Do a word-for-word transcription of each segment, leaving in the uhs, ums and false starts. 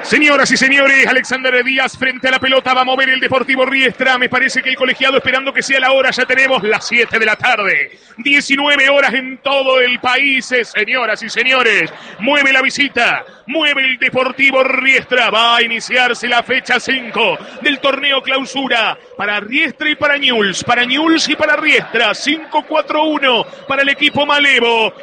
Señoras y señores, Alexander Díaz frente a la pelota va a mover el Deportivo Riestra. Me parece que el colegiado, esperando que sea la hora, ya tenemos las siete de la tarde. diecinueve horas en todo el país, señoras y señores. Mueve la visita, mueve el Deportivo Riestra. Va a iniciarse la fecha cinco del torneo clausura para Riestra y para Newell's. Para Newell's y para Riestra. cinco cuatro uno para el equipo Malevo.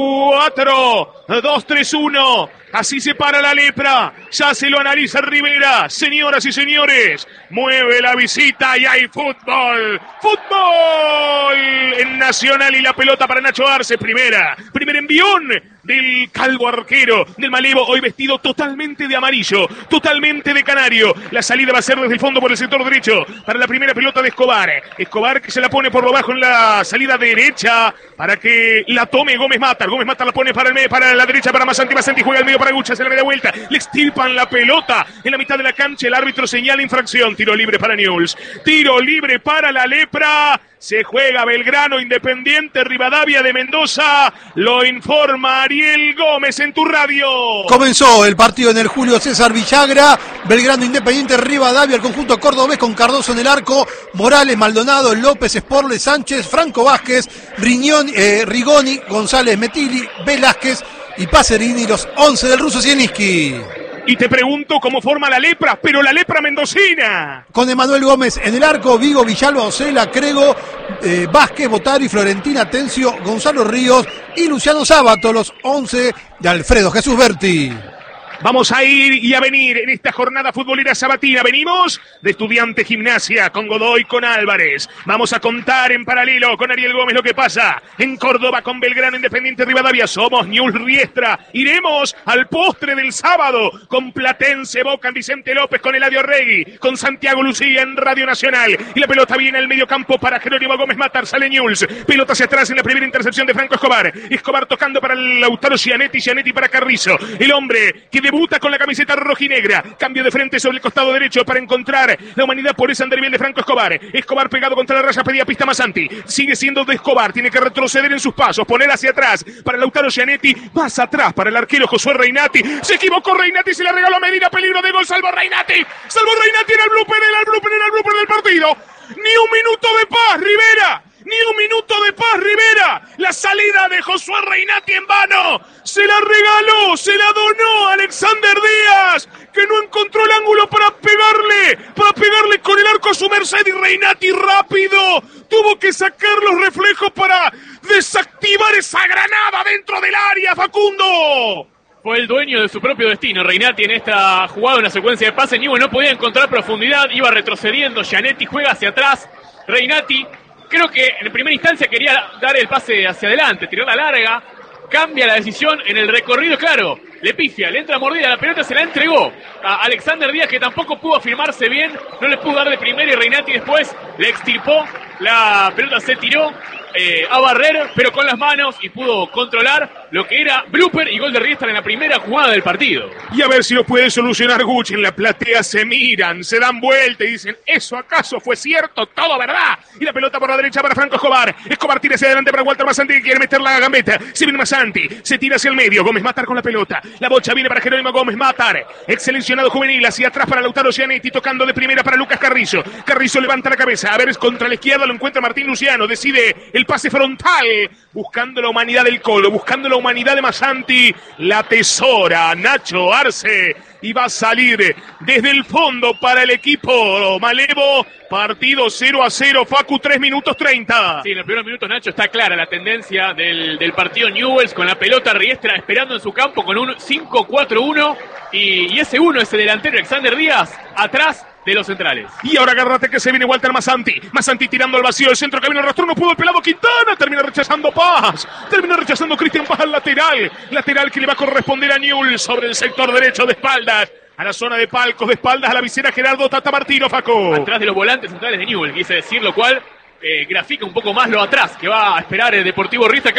cuatro dos tres uno. Así se para la lepra, ya se lo analiza Rivera. Señoras y señores, mueve la visita y hay fútbol. ¡Fútbol! En Nacional y la pelota para Nacho Arce. Primera, primer envión del calvo arquero del Malevo, hoy vestido totalmente de amarillo, totalmente de canario. La salida va a ser desde el fondo por el sector derecho para la primera pelota de Escobar. Escobar que se la pone por lo bajo en la salida derecha para que la tome Gómez Matar. Gómez Matar la pone para, el medio, para la derecha para Masanti. Masanti juega al medio para Gucha, se la ve de vuelta. Le extirpan la pelota en la mitad de la cancha. El árbitro señala infracción. Tiro libre para Newell's. Tiro libre para la lepra. Se juega Belgrano Independiente Rivadavia de Mendoza. Lo informa Ariel Gómez en tu radio. Comenzó el partido en el Julio César Villagra. Belgrano Independiente Rivadavia, el conjunto cordobés con Cardoso en el arco. Morales, Maldonado, López, Sporle, Sánchez, Franco Vázquez, Riñón, eh, Rigoni, González, Metili, Velázquez y Pacerini, los once del ruso Zielinski. Y te pregunto cómo forma la lepra, pero la lepra mendocina. Con Emanuel Gómez en el arco, Vigo, Villalba, Ocela, Crego, eh, Vázquez, Botari, Florentina, Tencio, Gonzalo Ríos y Luciano Sábato, los once de Alfredo Jesús Berti. Vamos a ir y a venir en esta jornada futbolera sabatina. Venimos de Estudiante Gimnasia con Godoy, con Álvarez. Vamos a contar en paralelo con Ariel Gómez lo que pasa en Córdoba con Belgrano Independiente Rivadavia. Somos Newell's Riestra. Iremos al postre del sábado con Platense Boca en Vicente López, con Eladio Regui, con Santiago Lucía en Radio Nacional. Y la pelota viene al medio campo para Jerónimo Gómez Matar. Sale Newell's. Pelota hacia atrás en la primera intercepción de Franco Escobar. Escobar tocando para el Lautaro Gianetti. Gianetti para Carrizo. El hombre que debuta con la camiseta rojinegra. Cambio de frente sobre el costado derecho para encontrar la humanidad por ese andarivel de Franco Escobar. Escobar pegado contra la raya, pedía pista Masanti. Sigue siendo de Escobar. Tiene que retroceder en sus pasos. Poner hacia atrás para Lautaro Gianetti. Más atrás para el arquero Josué Reinati. Se equivocó Reinati. Se le regaló a Medina. Peligro de gol. Salvo Reinati. Salvo Reinati en el blooper. En el blooper. En el blooper del partido. Ni un minuto de paz, Rivera. Ni un minuto de paz, Rivera. La salida de Josué Reinati en vano. Se la regaló, se la donó a Alexander Díaz, que no encontró el ángulo para pegarle, para pegarle con el arco a su merced. Y Reinati rápido tuvo que sacar los reflejos para desactivar esa granada dentro del área, Facundo. Fue el dueño de su propio destino, Reinati, en esta jugada, una secuencia de pases. Newell no podía encontrar profundidad, iba retrocediendo. Gianetti juega hacia atrás. Reinati, creo que en primera instancia quería dar el pase hacia adelante, tirar la larga. Cambia la decisión en el recorrido, claro. Le pifia, le entra mordida, la pelota se la entregó a Alexander Díaz, que tampoco pudo afirmarse bien. No le pudo dar de primera y Reinati después le extirpó. La pelota se tiró eh, a barrer, pero con las manos, y pudo controlar lo que era blooper y gol de Riestra en la primera jugada del partido. Y a ver si lo puede solucionar Gucci. En la platea se miran, se dan vuelta y dicen, ¿eso acaso fue cierto? Todo verdad. Y la pelota por la derecha para Franco Escobar. Escobar tira hacia adelante para Walter Masanti, que quiere meter la gambeta. Se viene Masanti, se tira hacia el medio. Gómez Matar con la pelota. La bocha viene para Jerónimo Gómez Matar. Ex seleccionado juvenil, hacia atrás para Lautaro Gianetti, tocando de primera para Lucas Carrizo. Carrizo levanta la cabeza. A ver, es contra la izquierda, lo encuentra Martín Luciano. Decide el pase frontal, buscando la humanidad del Colo, buscando la humanidad de Masanti. La tesora Nacho Arce y va a salir desde el fondo para el equipo Malevo. Partido cero a cero, Facu, tres minutos treinta. Sí, en el primer minuto, Nacho, está clara la tendencia del, del partido. Newell's con la pelota, Riestra esperando en su campo con un cinco cuatro uno. Y, y ese uno, ese delantero Alexander Díaz, atrás de los centrales. Y ahora agárrate que se viene Walter Masanti. Masanti tirando al vacío, el centro que viene el rastro, no pudo el pelado Quintana. Termina rechazando Paz. Termina rechazando Cristian Paz al lateral. Lateral que le va a corresponder a Newell's sobre el sector derecho de espaldas. A la zona de palcos, de espaldas a la visera Gerardo Tata Martino, Faco. Atrás de los volantes centrales de Newell's, quise decir, lo cual eh, grafica un poco más lo atrás que va a esperar el Deportivo Riestra, claro.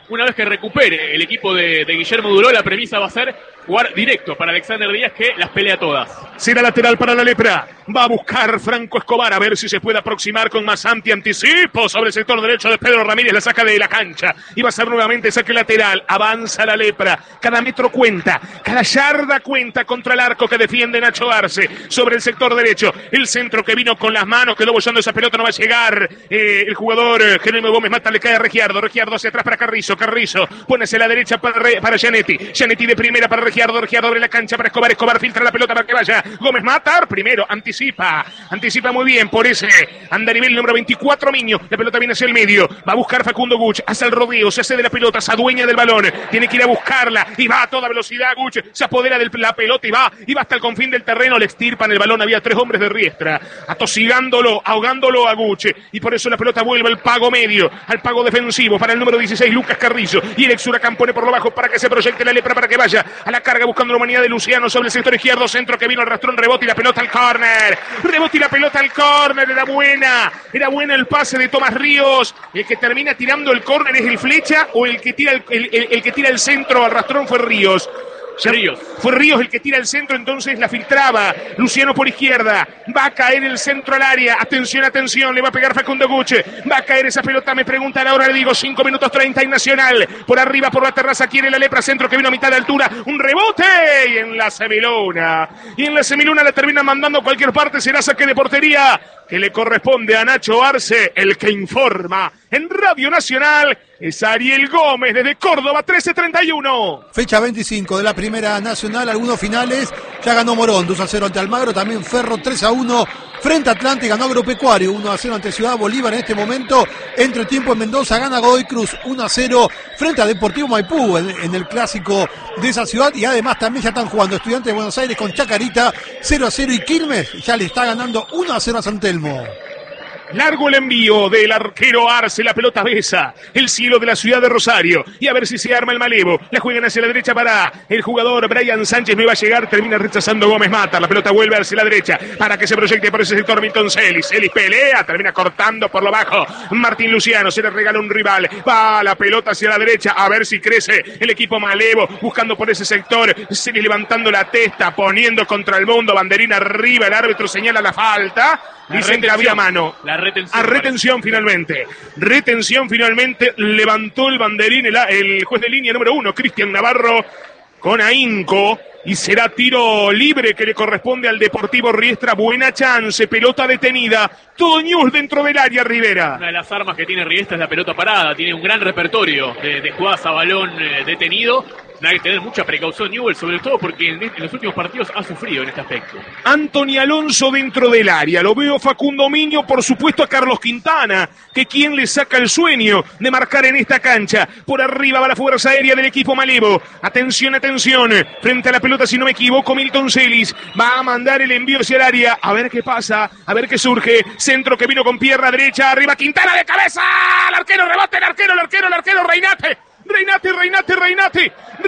una vez que recupere el equipo de, de Guillermo Duró, la premisa va a ser jugar directo para Alexander Díaz, que las pelea todas. Será lateral para la Lepra. Va a buscar Franco Escobar a ver si se puede aproximar con más anti-anticipo sobre el sector derecho de Pedro Ramírez. La saca de la cancha y va a ser nuevamente saque lateral. Avanza la Lepra. Cada metro cuenta, cada yarda cuenta contra el arco que defiende Nacho Arce sobre el sector derecho. El centro que vino con las manos, quedó bollando esa pelota, no va a llegar. Eh, el jugador eh, Jerónimo Gómez Mata, le cae a Regiardo. Regiardo hacia atrás para Carrizo. Carrizo pone hacia la derecha para, para Gianetti. Gianetti de primera para Regiardo. Regiardo abre la cancha para Escobar. Escobar filtra la pelota para que vaya Gómez Mata. Primero anticipa, anticipa muy bien por ese anda a nivel número veinticuatro Miño. La pelota viene hacia el medio. Va a buscar Facundo Guch. Hace el rodeo, se hace de la pelota, se adueña del balón. Tiene que ir a buscarla y va a toda velocidad. Guch se apodera de la pelota y va, y va hasta el confín del terreno. Le extirpan el balón. Había tres hombres de Riestra atosigándolo, ahogándolo a Guch. Y por eso la pelota vuelve al pago medio, al pago defensivo para el número dieciséis, Lucas Carrizo. Y el ex Huracán pone por lo bajo para que se proyecte la Lepra, para que vaya a la carga buscando la humanidad de Luciano sobre el sector izquierdo. Centro que vino al rastrón, rebote y la pelota al córner. Rebote y la pelota al córner. Era buena, era buena el pase de Tomás Ríos. El que termina tirando el córner es el Flecha, o el que tira el, el, el, el que tira el centro al rastrón fue Ríos. Ríos. Fue Ríos el que tira el centro, entonces la filtraba Luciano por izquierda. Va a caer el centro al área. Atención, atención, le va a pegar Facundo Guche. Va a caer esa pelota, me preguntan ahora, le digo, cinco minutos treinta y Nacional. Por arriba, por la terraza, quiere la Lepra, centro que vino a mitad de altura. Un rebote y en la semiluna. Y en la semiluna la termina mandando a cualquier parte. Será saque de portería que le corresponde a Nacho Arce, el que informa en Radio Nacional. Es Ariel Gómez desde Córdoba, trece treinta y uno. Fecha veinticinco de la Primera Nacional, algunos finales. Ya ganó Morón, dos a cero ante Almagro, también Ferro tres a uno frente a Atlante, ganó Agropecuario uno a cero ante Ciudad Bolívar en este momento. Entre tiempo en Mendoza gana Godoy Cruz uno a cero frente a Deportivo Maipú en, en el clásico de esa ciudad. Y además también ya están jugando Estudiantes de Buenos Aires con Chacarita cero a cero y Quilmes ya le está ganando uno a cero a San Telmo. Largo el envío del arquero Arce, la pelota besa el cielo de la ciudad de Rosario, y a ver si se arma el malevo. La juegan hacia la derecha para el jugador Brian Sánchez, no iba a llegar, termina rechazando Gómez Mata. La pelota vuelve hacia la derecha para que se proyecte por ese sector Milton Celis. Celis pelea, termina cortando por lo bajo Martín Luciano, se le regala un rival, va la pelota hacia la derecha, a ver si crece el equipo malevo, buscando por ese sector. Celis levantando la testa, poniendo contra el mundo, banderina arriba, el árbitro señala la falta. La Dicen que había mano. La retención. A retención parece. finalmente. Retención finalmente. Levantó el banderín el, el juez de línea número uno, Cristian Navarro, con ahínco. Y será tiro libre que le corresponde al Deportivo Riestra. Buena chance, pelota detenida. Todo News dentro del área, Rivera. Una de las armas que tiene Riestra es la pelota parada. Tiene un gran repertorio de, de jugadas a balón eh, detenido. Hay que tener mucha precaución Newell, sobre todo porque en, en los últimos partidos ha sufrido en este aspecto. Anthony Alonso dentro del área. Lo veo Facundo Miño, por supuesto a Carlos Quintana, que quien le saca el sueño de marcar en esta cancha. Por arriba va la fuerza aérea del equipo malevo. Atención, atención. Frente a la pelota, si no me equivoco, Milton Celis va a mandar el envío hacia el área. A ver qué pasa, a ver qué surge. Centro que vino con pierna derecha. Arriba Quintana de cabeza. El arquero, rebote, el arquero, el arquero, el arquero, Reinate. Reinate, Reinate, Reinate,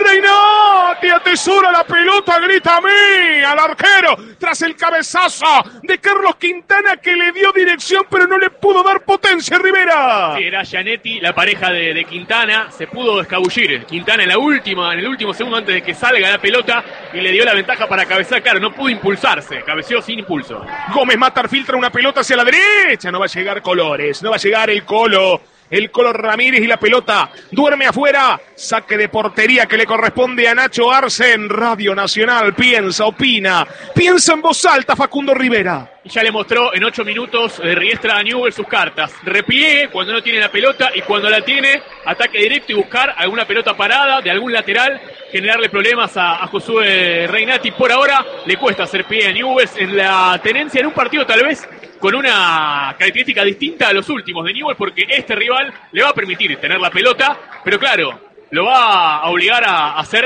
Reinate, atesora la pelota, grita a mí, al arquero, tras el cabezazo de Carlos Quintana, que le dio dirección, pero no le pudo dar potencia, Rivera. Sí, era Gianetti, la pareja de, de Quintana, se pudo escabullir, Quintana en la última, en el último segundo antes de que salga la pelota, y le dio la ventaja para cabecear, claro, no pudo impulsarse, cabeceó sin impulso. Gómez Matar filtra una pelota hacia la derecha, no va a llegar Colores, no va a llegar el Colo. El Colo Ramírez y la pelota duerme afuera. Saque de portería que le corresponde a Nacho Arce en Radio Nacional. Piensa, opina, piensa en voz alta Facundo Rivera. Y ya le mostró en ocho minutos de Riestra a Newell sus cartas. Repliegue cuando no tiene la pelota y cuando la tiene, ataque directo y buscar alguna pelota parada de algún lateral, generarle problemas a, a Josué Reinati. Por ahora le cuesta hacer pie a Newell en la tenencia en un partido tal vez con una característica distinta a los últimos de Newell, porque este rival le va a permitir tener la pelota, pero claro, lo va a obligar a hacer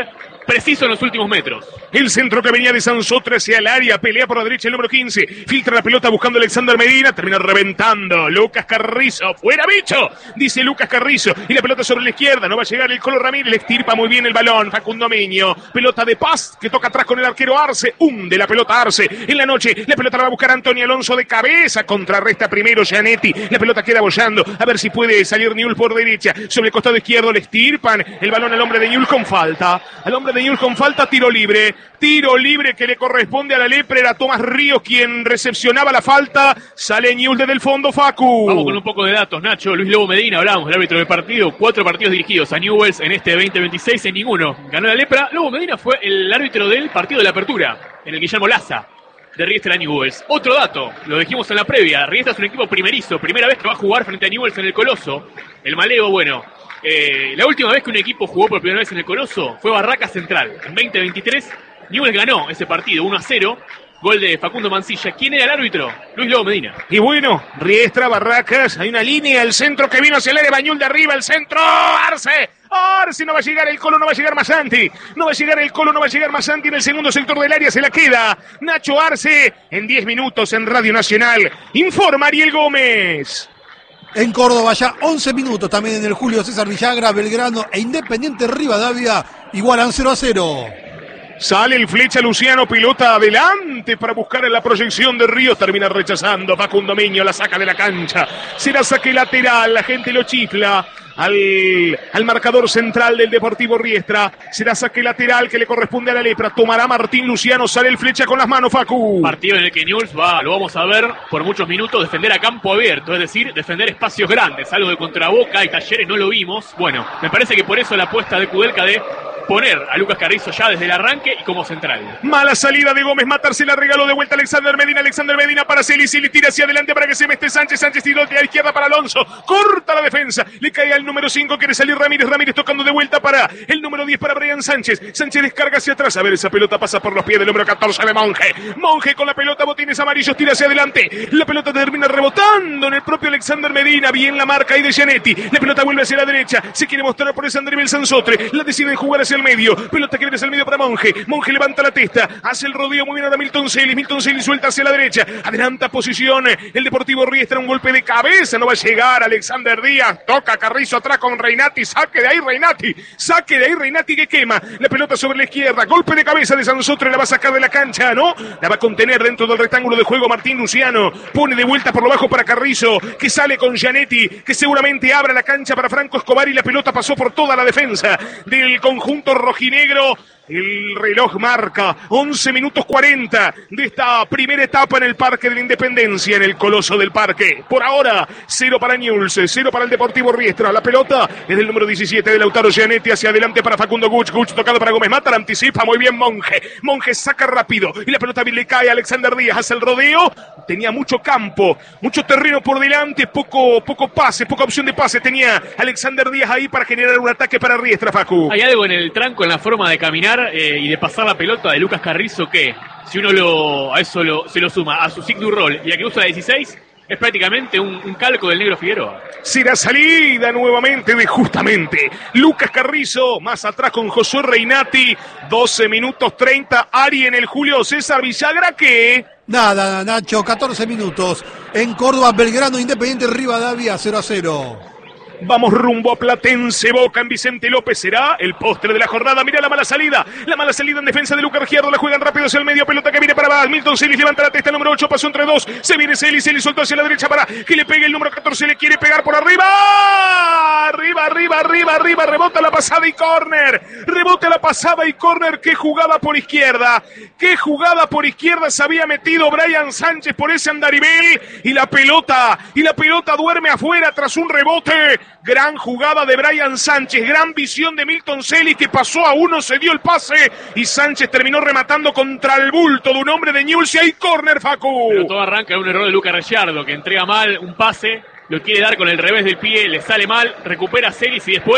preciso en los últimos metros. El centro que venía de Sansotre hacia el área, pelea por la derecha el número quince, filtra la pelota buscando a Alexander Medina, termina reventando Lucas Carrizo, fuera bicho, dice Lucas Carrizo, y la pelota sobre la izquierda, no va a llegar el Colo Ramírez, le extirpa muy bien el balón, Facundo Miño, pelota de Paz, que toca atrás con el arquero Arce, hunde la pelota Arce, en la noche, la pelota la va a buscar Antonio Alonso de cabeza, contrarresta primero Gianetti, la pelota queda bollando, a ver si puede salir Newell's por derecha, sobre el costado izquierdo le extirpan el balón al hombre de Newell's con falta, al hombre de Newell's con falta, tiro libre, tiro libre que le corresponde a la Lepre, era Tomás Ríos quien recepcionaba la falta, sale Newell's desde el fondo, Facu. Vamos con un poco de datos, Nacho. Luis Lobo Medina, hablamos del árbitro del partido, cuatro partidos dirigidos a Newell's en este veinte veintiséis, en ninguno ganó la Lepra. Lobo Medina fue el árbitro del partido de la apertura, en el Guillermo Laza, de Riestra a Newell's. Otro dato, lo dijimos en la previa, Riestra es un equipo primerizo, primera vez que va a jugar frente a Newell's en el Coloso. El Maleo, bueno, eh, la última vez que un equipo jugó por primera vez en el Coloso fue Barraca Central, en veinte veintitrés. Newell's ganó ese partido uno a cero, gol de Facundo Mancilla. ¿Quién era el árbitro? Luis Lobo Medina. Y bueno, Riestra, Barracas, hay una línea, el centro que vino hacia el área, Bañul de arriba, el centro, Arce, Arce, no va a llegar el Colo, no va a llegar Masanti, no va a llegar el Colo, no va a llegar Masanti, en el segundo sector del área se la queda Nacho Arce, en diez minutos en Radio Nacional, informa Ariel Gómez. En Córdoba ya once minutos también en el Julio César Villagra, Belgrano e Independiente Rivadavia igualan cero a cero. Sale el flecha Luciano, pilota adelante para buscar en la proyección de Ríos, termina rechazando Facundo Miño, la saca de la cancha, será saque lateral, la gente lo chifla al, al marcador central del Deportivo Riestra, será saque lateral que le corresponde a la Lepra, tomará Martín Luciano, sale el flecha con las manos, Facu. Partido en el que Newell's va, lo vamos a ver por muchos minutos, defender a campo abierto, es decir, defender espacios grandes, algo de contra Boca y Talleres no lo vimos. Bueno, me parece que por eso la apuesta de Kudelka de poner a Lucas Carrizo ya desde el arranque y como central. Mala salida de Gómez, matarse la regaló de vuelta Alexander Medina, Alexander Medina para Celi, Celi tira hacia adelante para que se mete Sánchez, Sánchez tiró de la izquierda para Alonso, corta la defensa, le cae al número cinco, quiere salir Ramírez, Ramírez tocando de vuelta para el número diez para Brian Sánchez, Sánchez descarga hacia atrás, a ver esa pelota pasa por los pies del número catorce de Monje, Monje con la pelota, botines amarillos, tira hacia adelante, la pelota termina rebotando en el propio Alexander Medina, bien la marca ahí de Gianetti, la pelota vuelve hacia la derecha, se quiere mostrar por ese André Sansotre, la deciden jugar hacia el medio, pelota que viene hacia el medio para Monje, Monje levanta la testa, hace el rodeo muy bien ahora Milton Celis, Milton Celis suelta hacia la derecha, adelanta posición, el Deportivo Riestra, un golpe de cabeza, no va a llegar Alexander Díaz, toca Carrizo atrás con Reinati, saque de ahí Reinati, saque de ahí Reinati que quema, la pelota sobre la izquierda, golpe de cabeza de Sansotre, la va a sacar de la cancha, ¿no? La va a contener dentro del rectángulo de juego Martín Luciano, pone de vuelta por lo bajo para Carrizo, que sale con Gianetti, que seguramente abre la cancha para Franco Escobar y la pelota pasó por toda la defensa del conjunto rojinegro. El reloj marca once minutos cuarenta de esta primera etapa en el Parque de la Independencia, en el Coloso del Parque. Por ahora, cero para Newell's, cero para el Deportivo Riestra. La pelota es del número diecisiete de Lautaro Gianetti, hacia adelante para Facundo Guch, Guch tocado para Gómez Mata, la anticipa muy bien Monje. Monje saca rápido y la pelota le cae a Alexander Díaz, hace el rodeo. Tenía mucho campo, mucho terreno por delante, poco, poco pase, poca opción de pase. Tenía Alexander Díaz ahí para generar un ataque para Riestra, Facu. Hay algo en el tranco, en la forma de caminar Eh, y de pasar la pelota de Lucas Carrizo que, si uno lo, a eso lo, se lo suma a su signo rol y a que usa la dieciséis, es prácticamente un, un calco del Negro Figueroa. Será salida nuevamente de justamente Lucas Carrizo, más atrás con Josué Reinati, doce minutos treinta, Ari en el Julio César Villagra que... Nada, Nacho, catorce minutos. En Córdoba, Belgrano, Independiente Rivadavia, cero a cero. Vamos rumbo a Platense, Boca en Vicente López, será el postre de la jornada. Mira la mala salida, la mala salida en defensa de Lucas Giardo, la juegan rápido hacia el medio, pelota que viene para Bas, Milton Celis levanta la testa, número ocho, pasó entre dos, se viene Celis, Celis soltó hacia la derecha para que le pegue el número catorce, le quiere pegar por arriba, arriba, arriba, arriba, arriba, rebota la pasada y córner, rebota la pasada y córner, qué jugada por izquierda, qué jugada por izquierda se había metido Brian Sánchez por ese andarivel, y la pelota, y la pelota duerme afuera tras un rebote. Gran jugada de Brian Sánchez, gran visión de Milton Celis que pasó a uno, se dio el pase y Sánchez terminó rematando contra el bulto de un hombre de Newell's y hay córner, Facu. Pero todo arranca de un error de Lucas Ricciardo que entrega mal un pase, lo quiere dar con el revés del pie, le sale mal, recupera Celis y después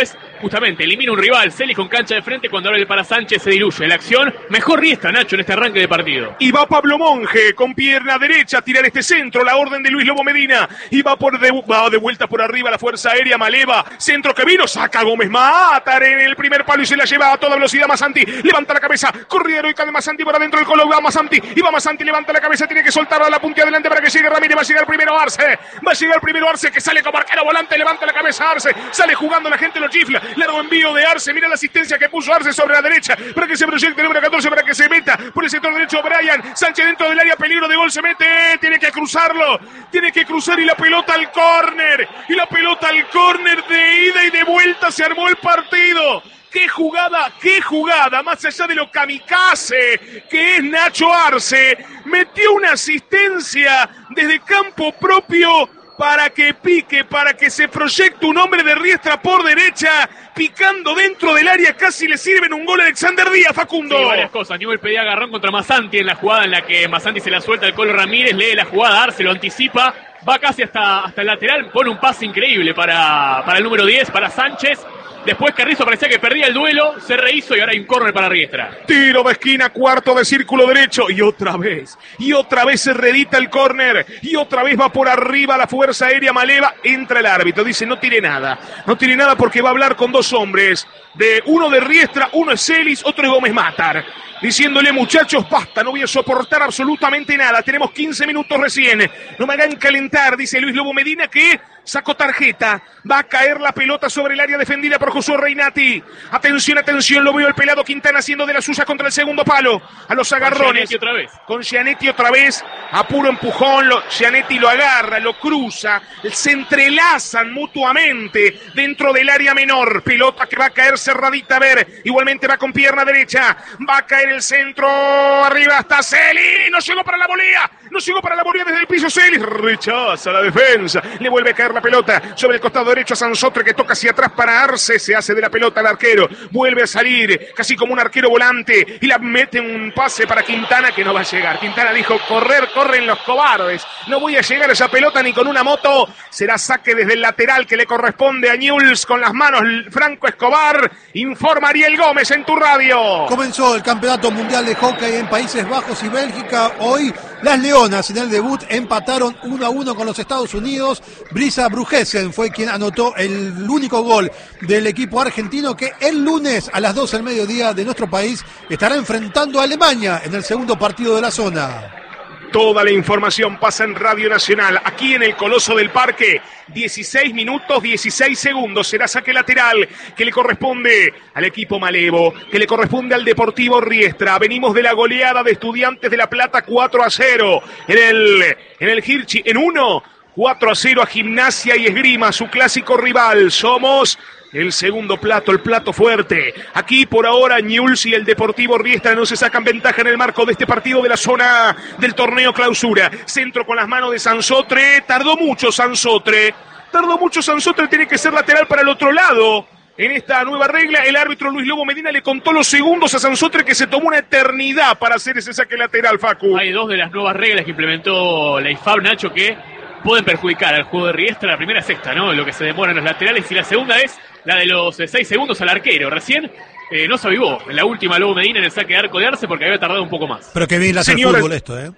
justamente elimina un rival, Celis con cancha de frente, cuando ahora para Sánchez se diluye la acción. Mejor Riestra, Nacho, en este arranque de partido. Y va Pablo Monge con pierna derecha a tirar este centro, la orden de Luis Lobo Medina. Y va, por de, va de vuelta por arriba la fuerza aérea Maleva. Centro que vino, saca Gómez Matar en el primer palo y se la lleva a toda velocidad Masanti. Levanta la cabeza, corrida heroica de Masanti por adentro del colo, va Masanti. Y va Masanti, levanta la cabeza, tiene que soltarla a la punta adelante para que llegue Ramírez. Va a llegar primero Arce, va a llegar primero Arce que sale como arquero volante, levanta la cabeza Arce. Sale jugando, la gente lo chifla. Largo envío de Arce, mira la asistencia que puso Arce sobre la derecha para que se proyecte el número catorce, para que se meta por el sector derecho Brian Sánchez dentro del área, peligro de gol, se mete, tiene que cruzarlo, tiene que cruzar y la pelota al córner, y la pelota al córner de ida y de vuelta, se armó el partido. ¡Qué jugada, qué jugada! Más allá de lo kamikaze que es Nacho Arce, metió una asistencia desde campo propio para que pique, para que se proyecte un hombre de Riestra por derecha, picando dentro del área, casi le sirven un gol a Alexander Díaz, Facundo. Sí, varias cosas. Newell pedía agarrón contra Masanti en la jugada en la que Masanti se la suelta al Colo Ramírez, lee la jugada, Arce lo anticipa, va casi hasta, hasta el lateral, pone un pase increíble para, para el número diez, para Sánchez. Después Carrizo parecía que perdía el duelo, se rehizo y ahora hay un córner para Riestra. Tiro de esquina, cuarto de círculo derecho. Y otra vez, y otra vez se redita el córner. Y otra vez va por arriba la fuerza aérea Maleva. Entra el árbitro, dice no tire nada. No tire nada porque va a hablar con dos hombres. De uno de Riestra, uno es Celis, otro es Gómez Matar. Diciéndole, muchachos, basta, no voy a soportar absolutamente nada. Tenemos quince minutos recién. No me hagan calentar, dice Luis Lobo Medina, que sacó tarjeta. Va a caer la pelota sobre el área defendida por Josué Reinati. Atención, atención, lo veo el pelado Quintana haciendo de la suya contra el segundo palo. A los agarrones. Con Gianetti otra vez. Con Gianetti otra vez. A puro empujón. Lo, Gianetti lo agarra, lo cruza. Se entrelazan mutuamente dentro del área menor. Pelota que va a caer cerradita. A ver, igualmente va con pierna derecha. Va a caer el centro. Arriba está Celis. No llegó para la volea. No llegó para la volea desde el piso Celis. Rechaza la defensa. Le vuelve a caer la pelota sobre el costado derecho a Sansotre, que toca hacia atrás para Arce. Se hace de la pelota al arquero. Vuelve a salir casi como un arquero volante y la mete un pase para Quintana, que no va a llegar. Quintana dijo, correr, corren los cobardes. No voy a llegar a esa pelota ni con una moto. Será saque desde el lateral que le corresponde a Newell's con las manos Franco Escobar. Informa Ariel Gómez en tu radio. Comenzó el Campeonato Mundial de Hockey en Países Bajos y Bélgica. Hoy las Leonas en el debut empataron uno a uno con los Estados Unidos. Brisa Brugesen fue quien anotó el único gol del equipo argentino, que el lunes a las doce del mediodía de nuestro país estará enfrentando a Alemania en el segundo partido de la zona. Toda la información pasa en Radio Nacional, aquí en el Coloso del Parque. dieciséis minutos, dieciséis segundos. Será saque lateral que le corresponde al equipo Malevo, que le corresponde al Deportivo Riestra. Venimos de la goleada de Estudiantes de La Plata cuatro a cero. En el, en el Hirschi, en uno, cuatro a cero a Gimnasia y Esgrima, su clásico rival. Somos el segundo plato, el plato fuerte. Aquí por ahora Newell's y el Deportivo Riestra no se sacan ventaja en el marco de este partido de la zona del torneo clausura. Centro con las manos de Sansotre. Tardó mucho Sansotre. Tardó mucho Sansotre, tiene que ser lateral para el otro lado. En esta nueva regla, el árbitro Luis Lobo Medina le contó los segundos a Sansotre, que se tomó una eternidad para hacer ese saque lateral, Facu. Hay dos de las nuevas reglas que implementó la I F A B, Nacho, que pueden perjudicar al juego de Riestra. La primera es esta, ¿no? Lo que se demora en los laterales. Y la segunda es la de los eh, seis segundos al arquero. Recién eh, no se avivó en la última Lobo Medina en el saque de arco de Arce porque había tardado un poco más. Pero que bien la hace el fútbol esto, ¿eh?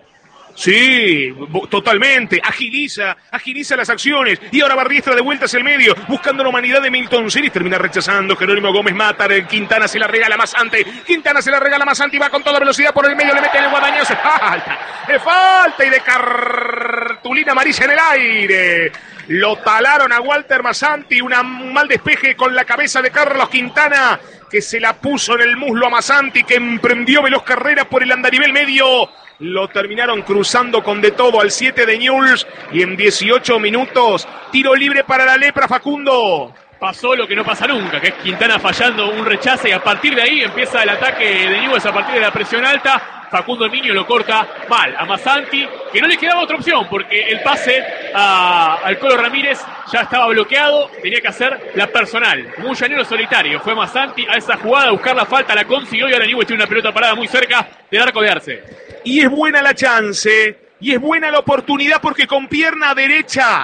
Sí, totalmente, agiliza, agiliza las acciones, y ahora va Riestra de vuelta hacia el medio, buscando la humanidad de Milton Celis, termina rechazando, Jerónimo Gómez Matar, Quintana se la regala más ante, Quintana se la regala más ante y va con toda velocidad por el medio, le mete en el guadañazo, falta, es falta y de cartulina amarilla en el aire. Lo talaron a Walter Masanti, una, un mal despeje con la cabeza de Carlos Quintana, que se la puso en el muslo a Masanti, que emprendió veloz carrera por el andarivel medio. Lo terminaron cruzando con de todo al siete de Newell's, y en dieciocho minutos, tiro libre para la lepra, Facundo. Pasó lo que no pasa nunca, que es Quintana fallando un rechace, y a partir de ahí empieza el ataque de Newell's a partir de la presión alta. Facundo Niño lo corta mal a Masanti, que no le quedaba otra opción, porque el pase a, al Colo Ramírez ya estaba bloqueado, tenía que hacer la personal. Un llanero solitario, fue Masanti a esa jugada a buscar la falta, la consiguió, y ahora Newell's tiene una pelota parada muy cerca del arco de Arce. Y es buena la chance, y es buena la oportunidad, porque con pierna derecha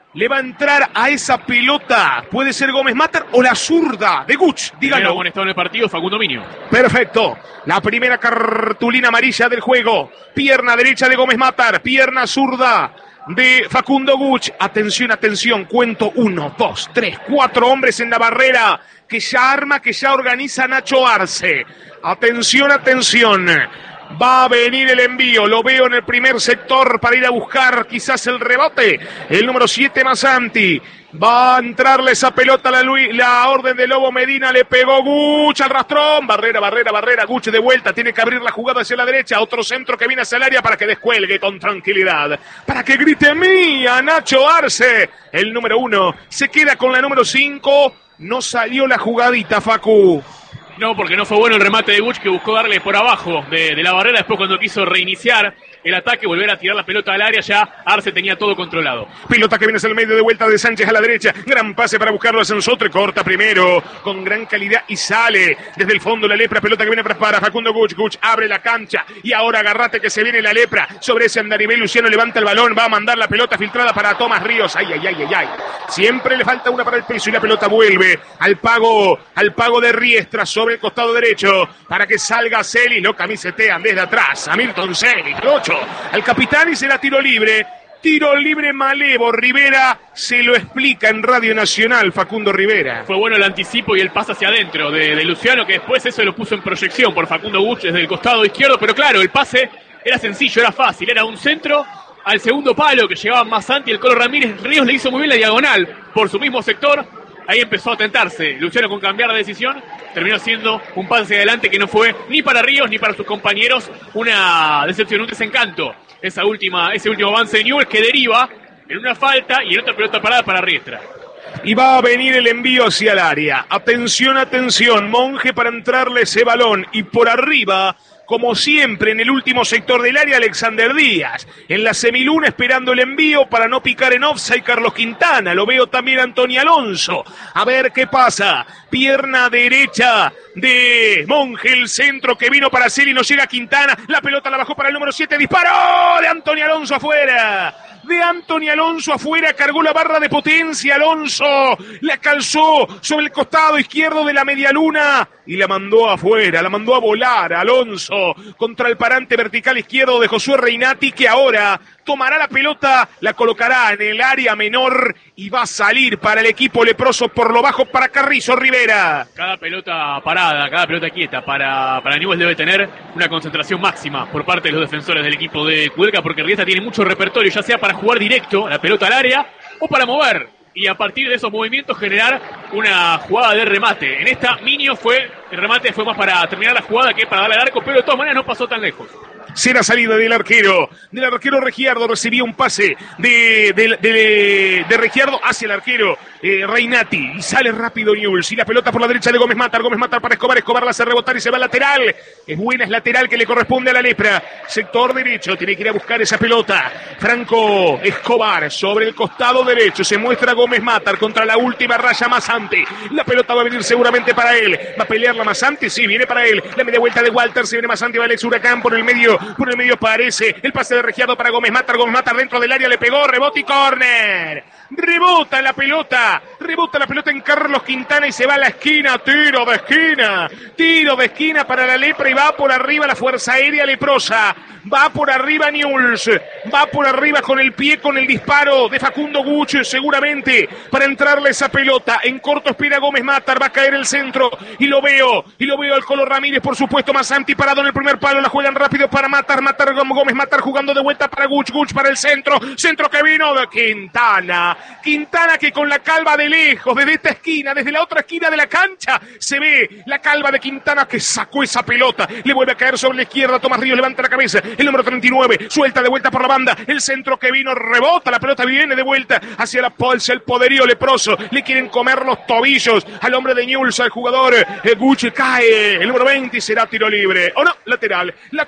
le va a entrar a esa pelota. Puede ser Gómez Matar o la zurda de Guch. Díganlo. Amonestado en el partido, Facundo Minio. Perfecto. La primera cartulina amarilla del juego. Pierna derecha de Gómez Matar. Pierna zurda de Facundo Guch. Atención, atención. Cuento uno, dos, tres, cuatro hombres en la barrera. Que ya arma, que ya organiza Nacho Arce. Atención, atención. Va a venir el envío, lo veo en el primer sector para ir a buscar quizás el rebote. El número siete, Masanti. Va a entrarle esa pelota a la, Luis, la orden de Lobo Medina, le pegó Guch al rastrón. Barrera, barrera, barrera, Guch de vuelta, tiene que abrir la jugada hacia la derecha. Otro centro que viene hacia el área para que descuelgue con tranquilidad. Para que grite mía, Nacho Arce. El número uno se queda con la número cinco. No salió la jugadita, Facu. No, porque no fue bueno el remate de Guch, que buscó darle por abajo de, de la barrera. Después, cuando quiso reiniciar el ataque, volver a tirar la pelota al área, ya Arce tenía todo controlado. Pelota que viene hacia el medio, de vuelta de Sánchez a la derecha. Gran pase para buscarlo a Sensotre, corta primero, con gran calidad y sale desde el fondo la lepra. Pelota que viene para Facundo Guch. Guch abre la cancha y ahora agarrate que se viene la lepra. Sobre ese andarivel, Luciano levanta el balón, va a mandar la pelota filtrada para Tomás Ríos. Ay, ay, ay, ay, ay. Siempre le falta una para el peso y la pelota vuelve al pago, al pago de Riestra sobre el costado derecho para que salga Celis. Lo camisetean desde atrás a Milton Celis, ocho al capitán y se la tiro libre. Tiro libre Malevo. Rivera se lo explica en Radio Nacional, Facundo Rivera. Fue bueno el anticipo y el pase hacia adentro de, de Luciano, que después eso lo puso en proyección por Facundo Guch desde el costado izquierdo. Pero claro, el pase era sencillo, era fácil. Era un centro al segundo palo que llegaba Masanti. El Colo Ramírez Ríos le hizo muy bien la diagonal por su mismo sector. Ahí empezó a tentarse Luciano con cambiar de decisión. Terminó siendo un pase hacia adelante que no fue ni para Ríos ni para sus compañeros. Una decepción, un desencanto. Esa última, ese último avance de Newell's que deriva en una falta y en otra pelota parada para Riestra. Y va a venir el envío hacia el área. Atención, atención. Monje para entrarle ese balón. Y por arriba, como siempre, en el último sector del área, Alexander Díaz. En la semiluna esperando el envío para no picar en offside Carlos Quintana. Lo veo también Antonio Alonso. A ver qué pasa. Pierna derecha de Monje, el centro que vino para Celi, no llega Quintana. La pelota la bajó para el número siete. Disparó de Antonio Alonso afuera. De Antonio Alonso afuera, cargó la barra de potencia, Alonso la calzó sobre el costado izquierdo de la medialuna y la mandó afuera, la mandó a volar, Alonso, contra el parante vertical izquierdo de Josué Reinati, que ahora tomará la pelota, la colocará en el área menor y va a salir para el equipo leproso por lo bajo para Carrizo Rivera. Cada pelota parada, cada pelota quieta para, para Newell's debe tener una concentración máxima por parte de los defensores del equipo de Cudelca, porque Riestra tiene mucho repertorio, ya sea para jugar directo la pelota al área o para mover y a partir de esos movimientos generar una jugada de remate. En esta Minio fue, el remate fue más para terminar la jugada que para darle al arco, pero de todas maneras no pasó tan lejos. Será salida del arquero, del arquero Regiardo, recibía un pase de, de, de, de Regiardo hacia el arquero eh, Reinati, y sale rápido Newell's, y la pelota por la derecha de Gómez Matar, Gómez Matar para Escobar, Escobar la hace rebotar y se va al lateral, es buena, es lateral que le corresponde a la lepra, sector derecho, tiene que ir a buscar esa pelota, Franco Escobar sobre el costado derecho, se muestra Gómez Matar contra la última raya Masanti, la pelota va a venir seguramente para él, va a pelear la Masanti, sí, viene para él, la media vuelta de Walter, se viene Masanti, va Alex Huracán por el medio, por el medio aparece el pase de Regiardo para Gómez Matar, Gómez Matar dentro del área, le pegó, rebote y córner, rebota la pelota, rebota la pelota en Carlos Quintana y se va a la esquina, tiro de esquina, tiro de esquina para la lepra y va por arriba la fuerza aérea leprosa, va por arriba Newell's, va por arriba con el pie, con el disparo de Facundo Guch, seguramente para entrarle esa pelota, en corto espera Gómez Matar, va a caer el centro y lo veo, y lo veo al Colo Ramírez, por supuesto, Masanti parado en el primer palo, la juegan rápido para Matar, Matar, Gómez Matar jugando de vuelta para Guch, Guch para el centro, centro que vino de Quintana, Quintana que con la calva de lejos, desde esta esquina, desde la otra esquina de la cancha, se ve la calva de Quintana que sacó esa pelota, le vuelve a caer sobre la izquierda, Tomás Ríos levanta la cabeza, el número treinta y nueve, suelta de vuelta por la banda, el centro que vino, rebota, la pelota viene de vuelta hacia la bolsa, el poderío leproso, le quieren comer los tobillos al hombre de Newell's, al jugador eh, Guch, cae el número veinte y será tiro libre, o no, lateral, lateral dice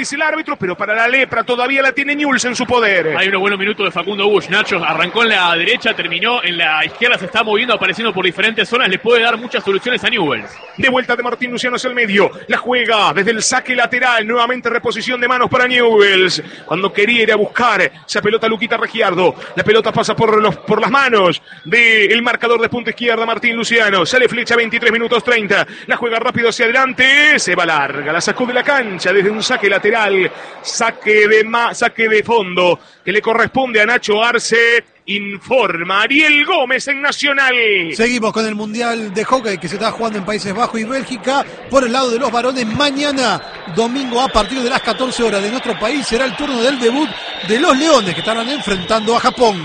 dice el árbitro, pero para la lepra todavía la tiene Newell's en su poder. Hay unos buenos minutos de Facundo Bush. Nacho arrancó en la derecha, terminó en la izquierda, se está moviendo, apareciendo por diferentes zonas, le puede dar muchas soluciones a Newell's. De vuelta de Martín Luciano hacia el medio, la juega desde el saque lateral, nuevamente reposición de manos para Newell's. Cuando quería ir a buscar esa pelota Luquita Regiardo, la pelota pasa por, los, por las manos del marcador de punta izquierda, Martín Luciano. Sale flecha, veintitrés minutos treinta. La juega rápido hacia adelante, se va larga, la sacó de la cancha desde un saque lateral, saque de, ma, saque de fondo que le corresponde a Nacho Arce. Informa Ariel Gómez en Nacional. Seguimos con el Mundial de Hockey que se está jugando en Países Bajos y Bélgica. Por el lado de los varones, mañana, domingo, a partir de las catorce horas de nuestro país, será el turno del debut de los Leones, que estarán enfrentando a Japón.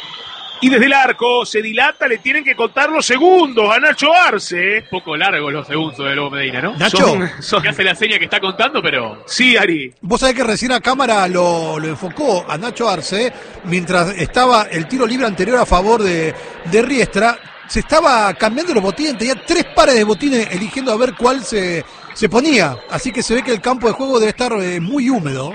Y desde el arco se dilata, le tienen que contar los segundos a Nacho Arce. Un poco largos los segundos de Lobo Medina, ¿no? Nacho, son, son... que hace la seña que está contando, pero... Sí, Ari. Vos sabés que recién a cámara lo, lo enfocó a Nacho Arce, mientras estaba el tiro libre anterior a favor de, de Riestra. Se estaba cambiando los botines, tenía tres pares de botines eligiendo a ver cuál se, se ponía. Así que se ve que el campo de juego debe estar eh, muy húmedo.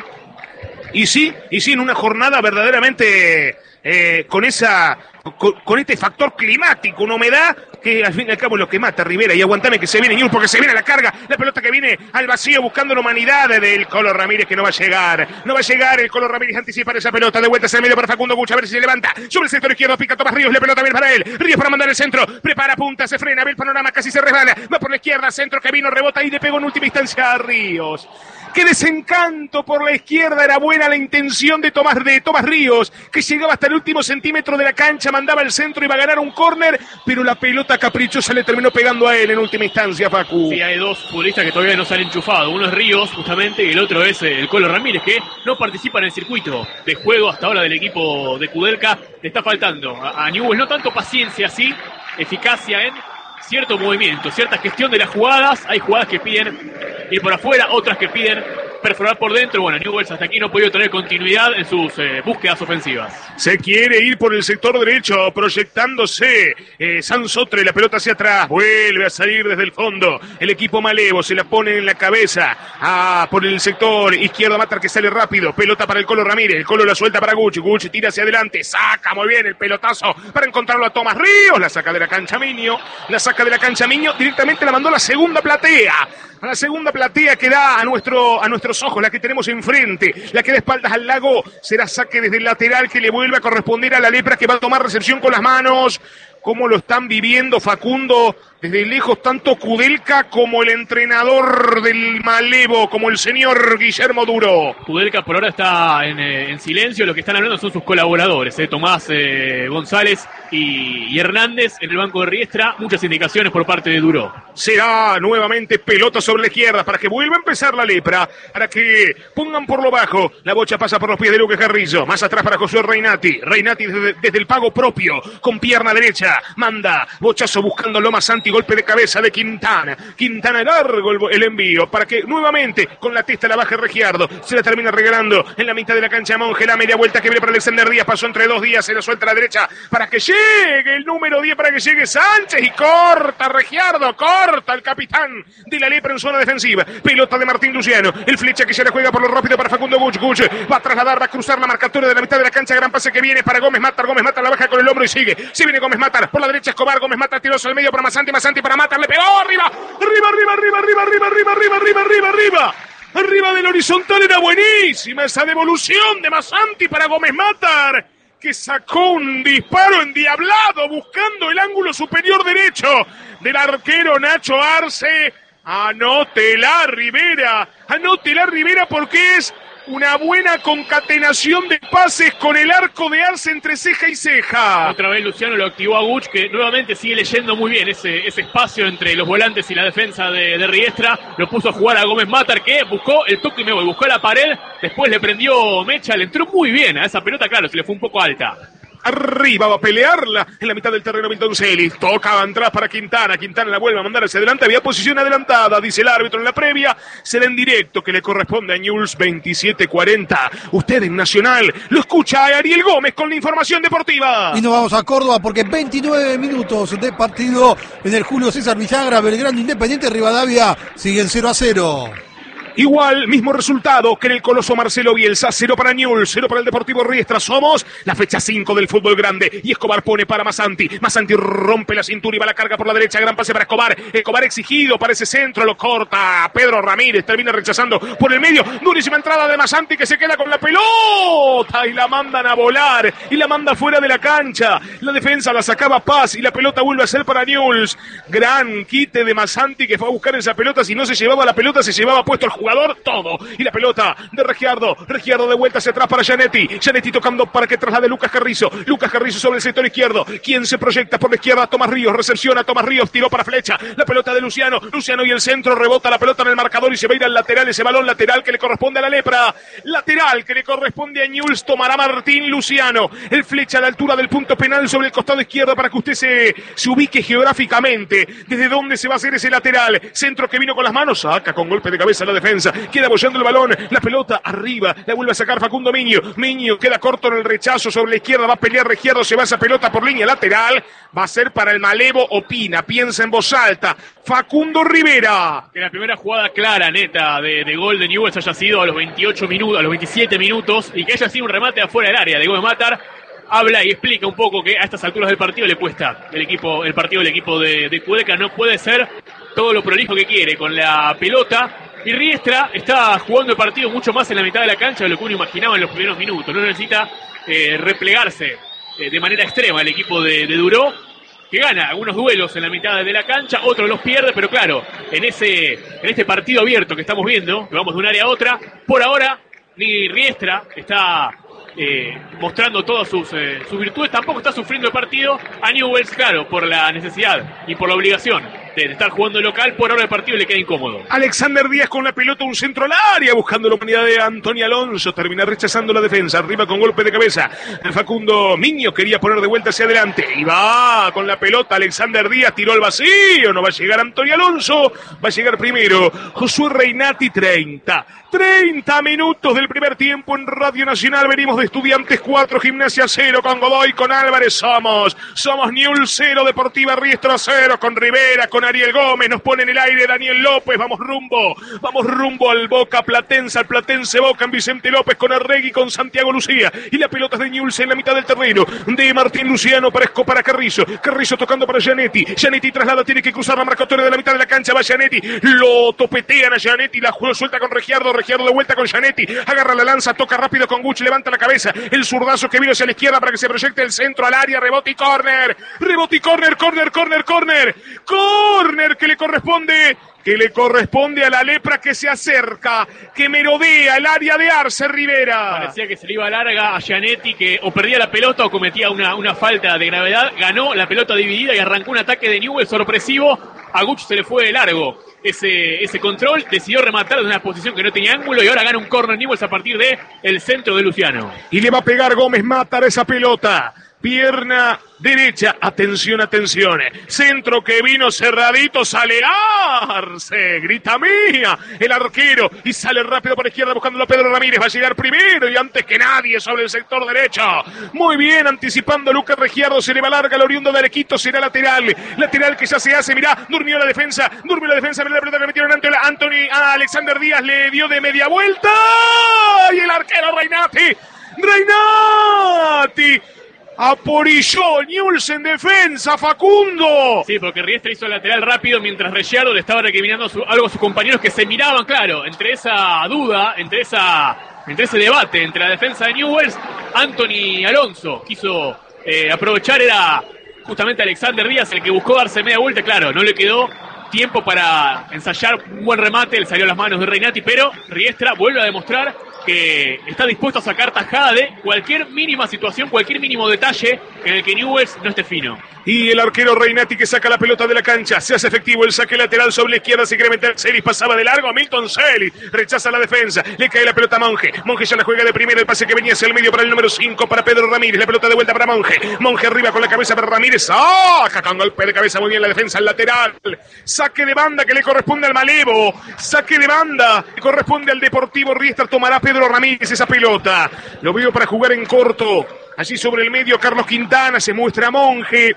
Y sí, y sí, en una jornada verdaderamente... Eh, con esa con, con este factor climático, una humedad que al fin y al cabo es lo que mata a Rivera. Y aguantame que se viene Newell's, porque se viene la carga, la pelota que viene al vacío buscando la humanidad del Colo Ramírez, que no va a llegar, no va a llegar. El Colo Ramírez anticipa esa pelota, de vuelta hacia el medio para Facundo Buch, a ver si se levanta sobre el sector izquierdo, pica Tomás Ríos, la pelota viene para él, Ríos para mandar el centro, prepara punta, se frena, ve el panorama, casi se resbala, va por la izquierda, centro que vino, rebota y le pegó en última instancia a Ríos. ¡Qué desencanto por la izquierda! Era buena la intención de Tomás, de Tomás Ríos, que llegaba hasta el último centímetro de la cancha, mandaba el centro y iba a ganar un córner, pero la pelota caprichosa le terminó pegando a él en última instancia, Facu. Sí, hay dos futbolistas que todavía no se han enchufado. Uno es Ríos, justamente, y el otro es el Colo Ramírez, que no participa en el circuito de juego hasta ahora del equipo de Kudelka. Le está faltando a, a Newell's no tanto paciencia, sí, eficacia en cierto movimiento, cierta gestión de las jugadas. Hay jugadas que piden ir por afuera, otras que piden perforar por dentro. Bueno, Newell's hasta aquí no ha podido tener continuidad en sus eh, búsquedas ofensivas. Se quiere ir por el sector derecho, proyectándose eh, Sansotre, la pelota hacia atrás, vuelve a salir desde el fondo. El equipo malevo se la pone en la cabeza. Ah, por el sector izquierdo, Matar que sale rápido. Pelota para el Colo Ramírez, el Colo la suelta para Gucci. Gucci tira hacia adelante, saca muy bien el pelotazo para encontrarlo a Tomás Ríos. La saca de la cancha Miño, la saca de la cancha Miño, directamente la mandó a la segunda platea. A la segunda platea que da a, nuestro, a nuestros ojos, la que tenemos enfrente, la que da espaldas al lago, será saque desde el lateral que le vuelve a corresponder a la lepra, que va a tomar recepción con las manos. ¿Cómo lo están viviendo, Facundo, desde lejos, tanto Kudelka como el entrenador del malevo, como el señor Guillermo Duro? Kudelka por ahora está en, eh, en silencio, lo que están hablando son sus colaboradores, eh, Tomás eh, González y, y Hernández en el banco de Riestra, muchas indicaciones por parte de Duro. Será nuevamente pelota sobre la izquierda para que vuelva a empezar la lepra, para que pongan por lo bajo, la bocha pasa por los pies de Lucas Carrillo, más atrás para Josué Reinati, Reinati desde, desde el pago propio, con pierna derecha, manda, bochazo buscando Loma Santi, golpe de cabeza de Quintana, Quintana largo el, el envío, para que nuevamente con la testa la baje Regiardo, se la termina regalando en la mitad de la cancha Monge, la media vuelta que viene para Alexander Díaz, pasó entre dos días, se la suelta a la derecha, para que llegue el número diez, para que llegue Sánchez, y corta Regiardo, corta el capitán de la lepra en zona defensiva, pelota de Martín Luciano, el flecha que se la juega por lo rápido para Facundo Guch, Guch va a trasladar, va a cruzar la marcatura de la mitad de la cancha, gran pase que viene para Gómez Matar, Gómez Matar la baja con el hombro y sigue, si viene Gómez Matar, por la derecha Escobar, Gómez Matar tiroso al medio para Masanti, Masanti para Matar, le pegó, arriba, arriba, arriba, arriba, arriba, arriba, arriba, arriba, arriba, arriba, arriba, arriba del horizontal, era buenísima esa devolución de Masanti para Gómez Matar, que sacó un disparo endiablado buscando el ángulo superior derecho del arquero Nacho Arce. Anótela Rivera, anótela Rivera, porque es una buena concatenación de pases con el arco de Arce entre ceja y ceja. Otra vez Luciano lo activó a Guch, que nuevamente sigue leyendo muy bien ese, ese espacio entre los volantes y la defensa de, de Riestra. Lo puso a jugar a Gómez Matar, que buscó el toque y me voy, buscó la pared, después le prendió mecha, le entró muy bien a esa pelota, claro, se le fue un poco alta. Arriba va a pelearla en la mitad del terreno Milton Celis, toca atrás para Quintana, Quintana la vuelve a mandar hacia adelante, había posición adelantada, dice el árbitro en la previa, será en directo que le corresponde a Newell's veintisiete cuarenta. Usted en Nacional lo escucha a Ariel Gómez con la información deportiva. Y nos vamos a Córdoba porque veintinueve minutos de partido en el Julio César Villagra, Belgrano Independiente Rivadavia siguen cero a cero. Igual, mismo resultado que en el coloso Marcelo Bielsa, cero para Newell's, cero para el Deportivo Riestra. Somos la fecha cinco del fútbol grande y Escobar pone para Masanti. Masanti rompe la cintura y va la carga por la derecha, gran pase para Escobar. Escobar exigido para ese centro, lo corta Pedro Ramírez, termina rechazando por el medio. Durísima entrada de Masanti que se queda con la pelota y la mandan a volar y la manda fuera de la cancha. La defensa la sacaba Paz y la pelota vuelve a ser para Newell's. Gran quite de Masanti que fue a buscar esa pelota. Si no se llevaba la pelota, se llevaba puesto el jugador todo. Y la pelota de Regiardo. Regiardo de vuelta hacia atrás para Gianetti. Gianetti tocando para que traslade Lucas Carrizo. Lucas Carrizo sobre el sector izquierdo. Quien se proyecta por la izquierda, Tomás Ríos. Recepciona Tomás Ríos. Tiró para Flecha. La pelota de Luciano. Luciano y el centro. Rebota la pelota en el marcador y se va a ir al lateral. Ese balón lateral que le corresponde a la Lepra. Lateral que le corresponde a Newell's. Tomará Martín Luciano. El Flecha a la altura del punto penal sobre el costado izquierdo para que usted se, se ubique geográficamente. Desde dónde se va a hacer ese lateral. Centro que vino con las manos. Saca con golpe de cabeza la defensa. Queda apoyando el balón. La pelota arriba. La vuelve a sacar Facundo Miño. Miño queda corto en el rechazo sobre la izquierda. Va a pelear Regiardo. Se va esa pelota por línea lateral. Va a ser para el Malevo. Opina. Piensa en voz alta. Facundo Rivera. Que la primera jugada clara, neta, de, de gol de Newell's haya sido a los veintiocho minutos, a los veintisiete minutos, y que haya sido un remate afuera del área de Gómez Matar. Habla y explica un poco que a estas alturas del partido le cuesta el equipo, el partido del equipo de, de Cudeca. No puede ser todo lo prolijo que quiere con la pelota. Y Riestra está jugando el partido mucho más en la mitad de la cancha de lo que uno imaginaba en los primeros minutos. No necesita eh, replegarse eh, de manera extrema el equipo de, de Duró, que gana algunos duelos en la mitad de la cancha, otros los pierde, pero claro, en ese en este partido abierto que estamos viendo, que vamos de un área a otra, por ahora ni Riestra está eh, mostrando todas sus, eh, sus virtudes, tampoco está sufriendo el partido. A Newell's, claro, por la necesidad y por la obligación de estar jugando local, por ahora el partido le queda incómodo. Alexander Díaz con la pelota, un centro al área, buscando la humanidad de Antonio Alonso, termina rechazando la defensa, arriba con golpe de cabeza. Facundo Miño quería poner de vuelta hacia adelante, y va con la pelota Alexander Díaz, tiró al vacío, no va a llegar Antonio Alonso, va a llegar primero Josué Reinati. treinta, treinta minutos del primer tiempo en Radio Nacional, venimos de Estudiantes cuatro, Gimnasia cero, con Godoy, con Álvarez, somos, somos Newell's cero, Deportiva Riestra cero, con Rivera, con Ariel Gómez, nos pone en el aire Daniel López, vamos rumbo, vamos rumbo al Boca Platense, al Platense Boca en Vicente López, con Arregui, con Santiago Lucía, y la pelota es de Newell's en la mitad del terreno, de Martín Luciano para, para Carrizo, Carrizo tocando para Gianetti, Gianetti traslada, tiene que cruzar la marcatoria de la mitad de la cancha, va Gianetti, lo topetean a Gianetti, la suelta con Regiardo, Regiardo de vuelta con Gianetti, agarra la lanza, toca rápido con Gucci, levanta la cabeza, el zurdazo que vino hacia la izquierda para que se proyecte el centro al área, rebote y córner, rebote y córner, córner, córner, córner, córner que le corresponde, que le corresponde a la Lepra, que se acerca, que merodea el área de Arce Rivera. Parecía que se le iba larga a Gianetti, que o perdía la pelota o cometía una, una falta de gravedad, ganó la pelota dividida y arrancó un ataque de Newell's sorpresivo, a Gucci se le fue de largo ese, ese control, decidió rematar de una posición que no tenía ángulo y ahora gana un córner Newell's a partir de el centro de Luciano. Y le va a pegar Gómez Matar esa pelota. Pierna derecha, atención, atención, centro que vino cerradito, sale Arce, grita mía, el arquero, y sale rápido por izquierda buscándolo a Pedro Ramírez, va a llegar primero y antes que nadie sobre el sector derecho, muy bien, anticipando Lucas Regiardo, se le va larga el oriundo de Arequito, será lateral, lateral que ya se hace, mirá, durmió la defensa, durmió la defensa, mirá la pelota que metieron ante Anthony, a Alexander Díaz, le dio de media vuelta, y el arquero Reinati, Reinati, aporilló Newell's en defensa, Facundo. Sí, porque Riestra hizo el lateral rápido mientras Regiardo le estaba recriminando su, algo a sus compañeros que se miraban, claro, entre esa duda, entre esa, entre ese debate entre la defensa de Newell's. Anthony Alonso quiso eh, aprovechar, era justamente Alexander Díaz el que buscó darse media vuelta, claro, no le quedó tiempo para ensayar un buen remate, le salió a las manos de Reinati, pero Riestra vuelve a demostrar que está dispuesto a sacar tajada de cualquier mínima situación, cualquier mínimo detalle en el que Newell's no esté fino. Y el arquero Reinati que saca la pelota de la cancha, se hace efectivo el saque lateral sobre la izquierda, se quiere meter Celis, pasaba de largo a Milton Celis, rechaza la defensa, le cae la pelota a Monge, Monge ya la juega de primera, el pase que venía hacia el medio para el número cinco, para Pedro Ramírez, la pelota de vuelta para Monge, Monge arriba con la cabeza para Ramírez, saca con golpe de cabeza muy bien la defensa, el lateral, saque de banda que le corresponde al Malevo, saque de banda que corresponde al Deportivo Riestra, tomará Pedro Ramírez esa pelota, lo veo para jugar en corto, allí sobre el medio Carlos Quintana, se muestra Monge,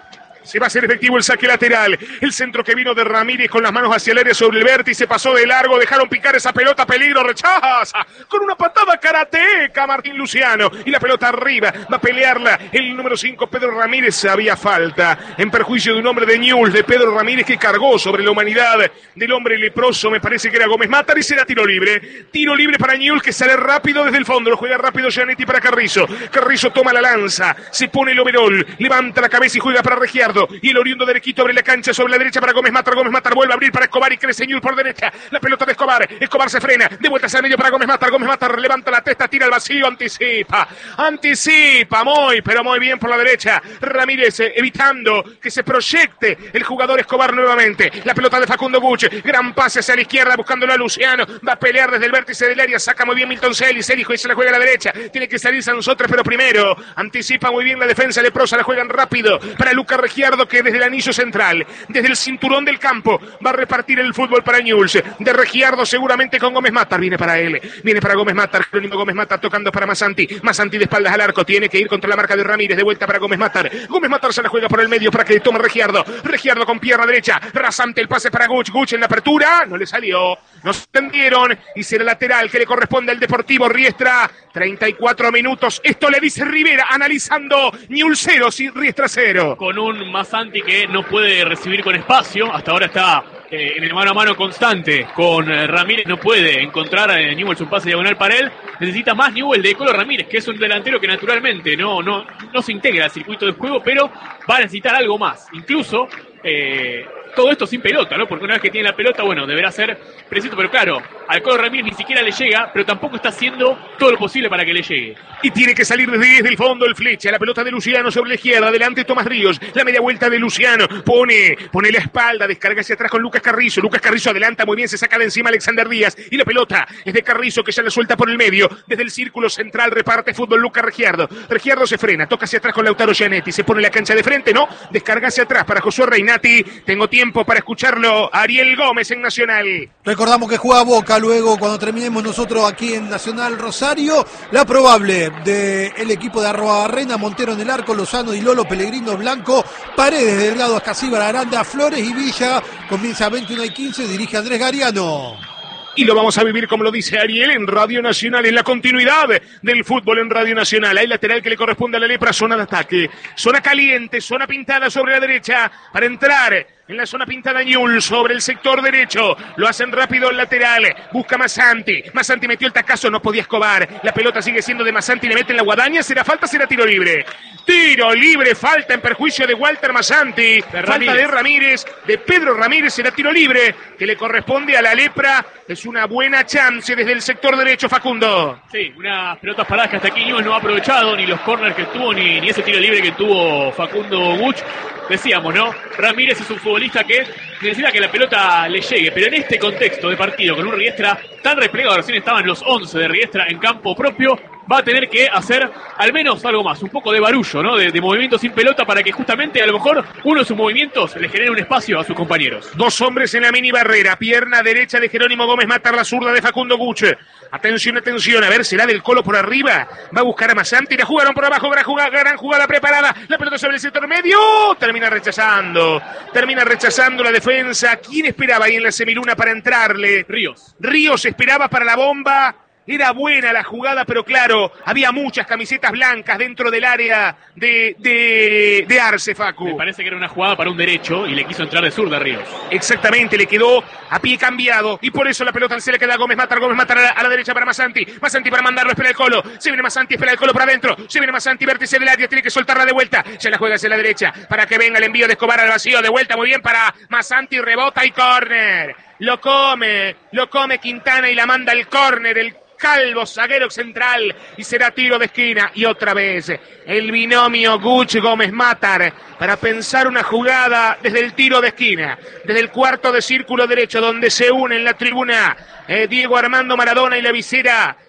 Se va a hacer efectivo el saque lateral. El centro que vino de Ramírez con las manos hacia el área sobre el vértice. Pasó de largo. Dejaron picar esa pelota. Peligro. Rechaza. Con una patada karateca Martín Luciano. Y la pelota arriba. Va a pelearla el número cinco Pedro Ramírez. Había falta en perjuicio de un hombre de Newell's, de Pedro Ramírez, que cargó sobre la humanidad del hombre leproso. Me parece que era Gómez Matar. Y será tiro libre. Tiro libre para Newell's, que sale rápido desde el fondo. Lo juega rápido Gianetti para Carrizo. Carrizo toma la lanza. Se pone el overol. Levanta la cabeza y juega para Regiardo. Y el oriundo de Arequito abre la cancha sobre la derecha para Gómez Matar. Gómez Matar vuelve a abrir para Escobar y crece Newell's por derecha. La pelota de Escobar. Escobar se frena. De vuelta hacia el medio para Gómez Matar. Gómez Matar levanta la testa, tira al vacío, anticipa. Anticipa muy, pero muy bien por la derecha. Ramírez eh, evitando que se proyecte el jugador Escobar nuevamente. La pelota de Facundo Guch. Gran pase hacia la izquierda buscándolo a Luciano. Va a pelear desde el vértice del área. Saca muy bien Milton Celis. Celis y se la juega a la derecha. Tiene que salir Sansotres, pero primero anticipa muy bien la defensa leprosa. La juegan rápido para Lucas Regiardo, que desde el anillo central, desde el cinturón del campo, va a repartir el fútbol para Newell's. De Regiardo seguramente con Gómez Matar. Viene para él. Viene para Gómez Matar. Jerónimo Gómez Matar tocando para Masanti. Masanti de espaldas al arco. Tiene que ir contra la marca de Ramírez. De vuelta para Gómez Matar. Gómez Matar se la juega por el medio para que tome Regiardo. Regiardo con pierna derecha. Rasante el pase para Guch. Guch en la apertura. No le salió. Nos tendieron. Y será lateral que le corresponde al Deportivo Riestra. treinta y cuatro minutos. Esto le dice Rivera analizando Newell's cero y Riestra cero. Con un Masanti que no puede recibir con espacio. Hasta ahora está eh, en el mano a mano constante con eh, Ramírez. No puede encontrar a eh, Newell's un pase diagonal para él. Necesita más Newell's de Colo Ramírez, que es un delantero que naturalmente no, no, no se integra al circuito de juego, pero va a necesitar algo más. Incluso eh, todo esto sin pelota, ¿no? Porque una vez que tiene la pelota, bueno, deberá ser preciso, pero claro, al Colo Ramírez ni siquiera le llega, pero tampoco está haciendo todo lo posible para que le llegue. Y tiene que salir desde el fondo el flecha, la pelota de Luciano sobre la izquierda, adelante Tomás Ríos, la media vuelta de Luciano, pone, pone la espalda, descarga hacia atrás con Lucas Carrizo, Lucas Carrizo adelanta muy bien, se saca de encima Alexander Díaz, y la pelota es de Carrizo que ya la suelta por el medio, desde el círculo central reparte fútbol Lucas Regiardo, Regiardo se frena, toca hacia atrás con Lautaro Gianetti, se pone la cancha de frente, no, descarga hacia atrás para Josué Reinati, tengo tiempo para escucharlo, Ariel Gómez en Nacional. Recordamos que juega Boca luego cuando terminemos nosotros aquí en Nacional Rosario. La probable del equipo de Arrobarrena, Montero en el arco, Lozano y Lolo, Pellegrino, Blanco, Paredes, Delgado, Ascasíbar, Aranda, Flores y Villa. Comienza a veintiuno y quince, dirige Andrés Gariano. Y lo vamos a vivir, como lo dice Ariel, en Radio Nacional, en la continuidad del fútbol en Radio Nacional. Hay lateral que le corresponde a la Lepra, zona de ataque, zona caliente, zona pintada sobre la derecha para entrar en la zona pintada Newell's sobre el sector derecho. Lo hacen rápido el lateral. Busca Masanti. Masanti metió el tacazo, no podía Escobar. La pelota sigue siendo de Masanti, le mete en la guadaña. ¿Será falta? ¿Será tiro libre? Tiro libre, falta en perjuicio de Walter Masanti. De falta de Ramírez, de Pedro Ramírez. Será tiro libre que le corresponde a la Lepra. Es una buena chance desde el sector derecho, Facundo. Sí, unas pelotas paradas que hasta aquí Newell's no ha aprovechado, ni los corners que tuvo, ni, ni ese tiro libre que tuvo Facundo Guch. Decíamos, ¿no? Ramírez es un futbolista que necesita que la pelota le llegue, pero en este contexto de partido, con un Riestra tan replegado, recién estaban los once de Riestra en campo propio, va a tener que hacer al menos algo más, un poco de barullo, ¿no? De, de movimiento sin pelota para que justamente a lo mejor uno de sus movimientos le genere un espacio a sus compañeros. Dos hombres en la mini barrera, pierna derecha de Jerónimo Gómez Matar, la zurda de Facundo Guch. Atención, atención, a ver, será del Colo por arriba, va a buscar a Masanti, la jugaron por abajo, gran jugada, gran jugada preparada, la pelota sobre el sector medio, termina rechazando, termina rechazando la defensa. ¿Quién esperaba ahí en la semiluna para entrarle? Ríos. Ríos esperaba para la bomba. Era buena la jugada, pero claro, había muchas camisetas blancas dentro del área de, de, de Arce, Facu. Me parece que era una jugada para un derecho y le quiso entrar de zurda a Ríos. Exactamente, le quedó a pie cambiado y por eso la pelota se le queda a Gómez Matar. Gómez Matar a la, a la derecha para Masanti. Masanti para mandarlo, espera el Colo. Se viene Masanti, espera el Colo para adentro. Se viene Masanti, vértice del área, tiene que soltarla de vuelta. Se la juega hacia la derecha para que venga el envío de Escobar al vacío. De vuelta, muy bien para Masanti, rebota y córner. Lo come, lo come Quintana y la manda al córner. El Calvo, zaguero central, y será tiro de esquina. Y otra vez el binomio Guch Gómez Matar para pensar una jugada desde el tiro de esquina, desde el cuarto de círculo derecho, donde se une en la tribuna eh, Diego Armando Maradona y la visera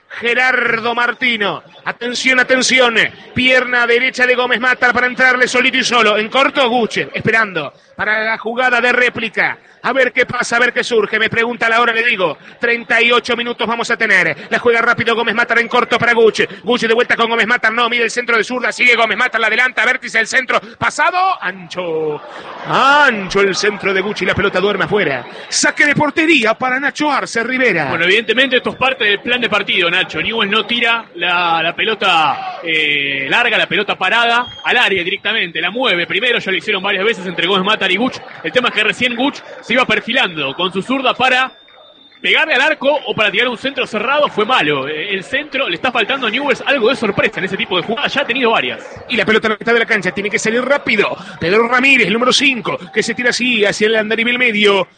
Gerardo Martino. Atención, atención. Pierna derecha de Gómez Matar para entrarle solito y solo. En corto, Guche, esperando para la jugada de réplica. A ver qué pasa, a ver qué surge. Me pregunta la hora, le digo. treinta y ocho minutos vamos a tener. La juega rápido Gómez Matar en corto para Guche. Guche de vuelta con Gómez Matar. No, mide el centro de zurda. Sigue Gómez Matar, la adelanta. Vértice el centro. Pasado. Ancho. Ancho el centro de Guche y la pelota duerme afuera. Saque de portería para Nacho Arce Rivera. Bueno, evidentemente esto es parte del plan de partido, Nacho. Newell's no tira la, la pelota eh, larga, la pelota parada al área directamente. La mueve primero, ya lo hicieron varias veces entre Gómez Matar y Guch. El tema es que recién Guch se iba perfilando con su zurda para pegarle al arco o para tirar un centro cerrado. Fue malo. El centro le está faltando a Newell's algo de sorpresa en ese tipo de jugadas. Ya ha tenido varias. Y la pelota en la mitad de la cancha tiene que salir rápido. Pedro Ramírez, el número cinco, que se tira así hacia el andarivel medio.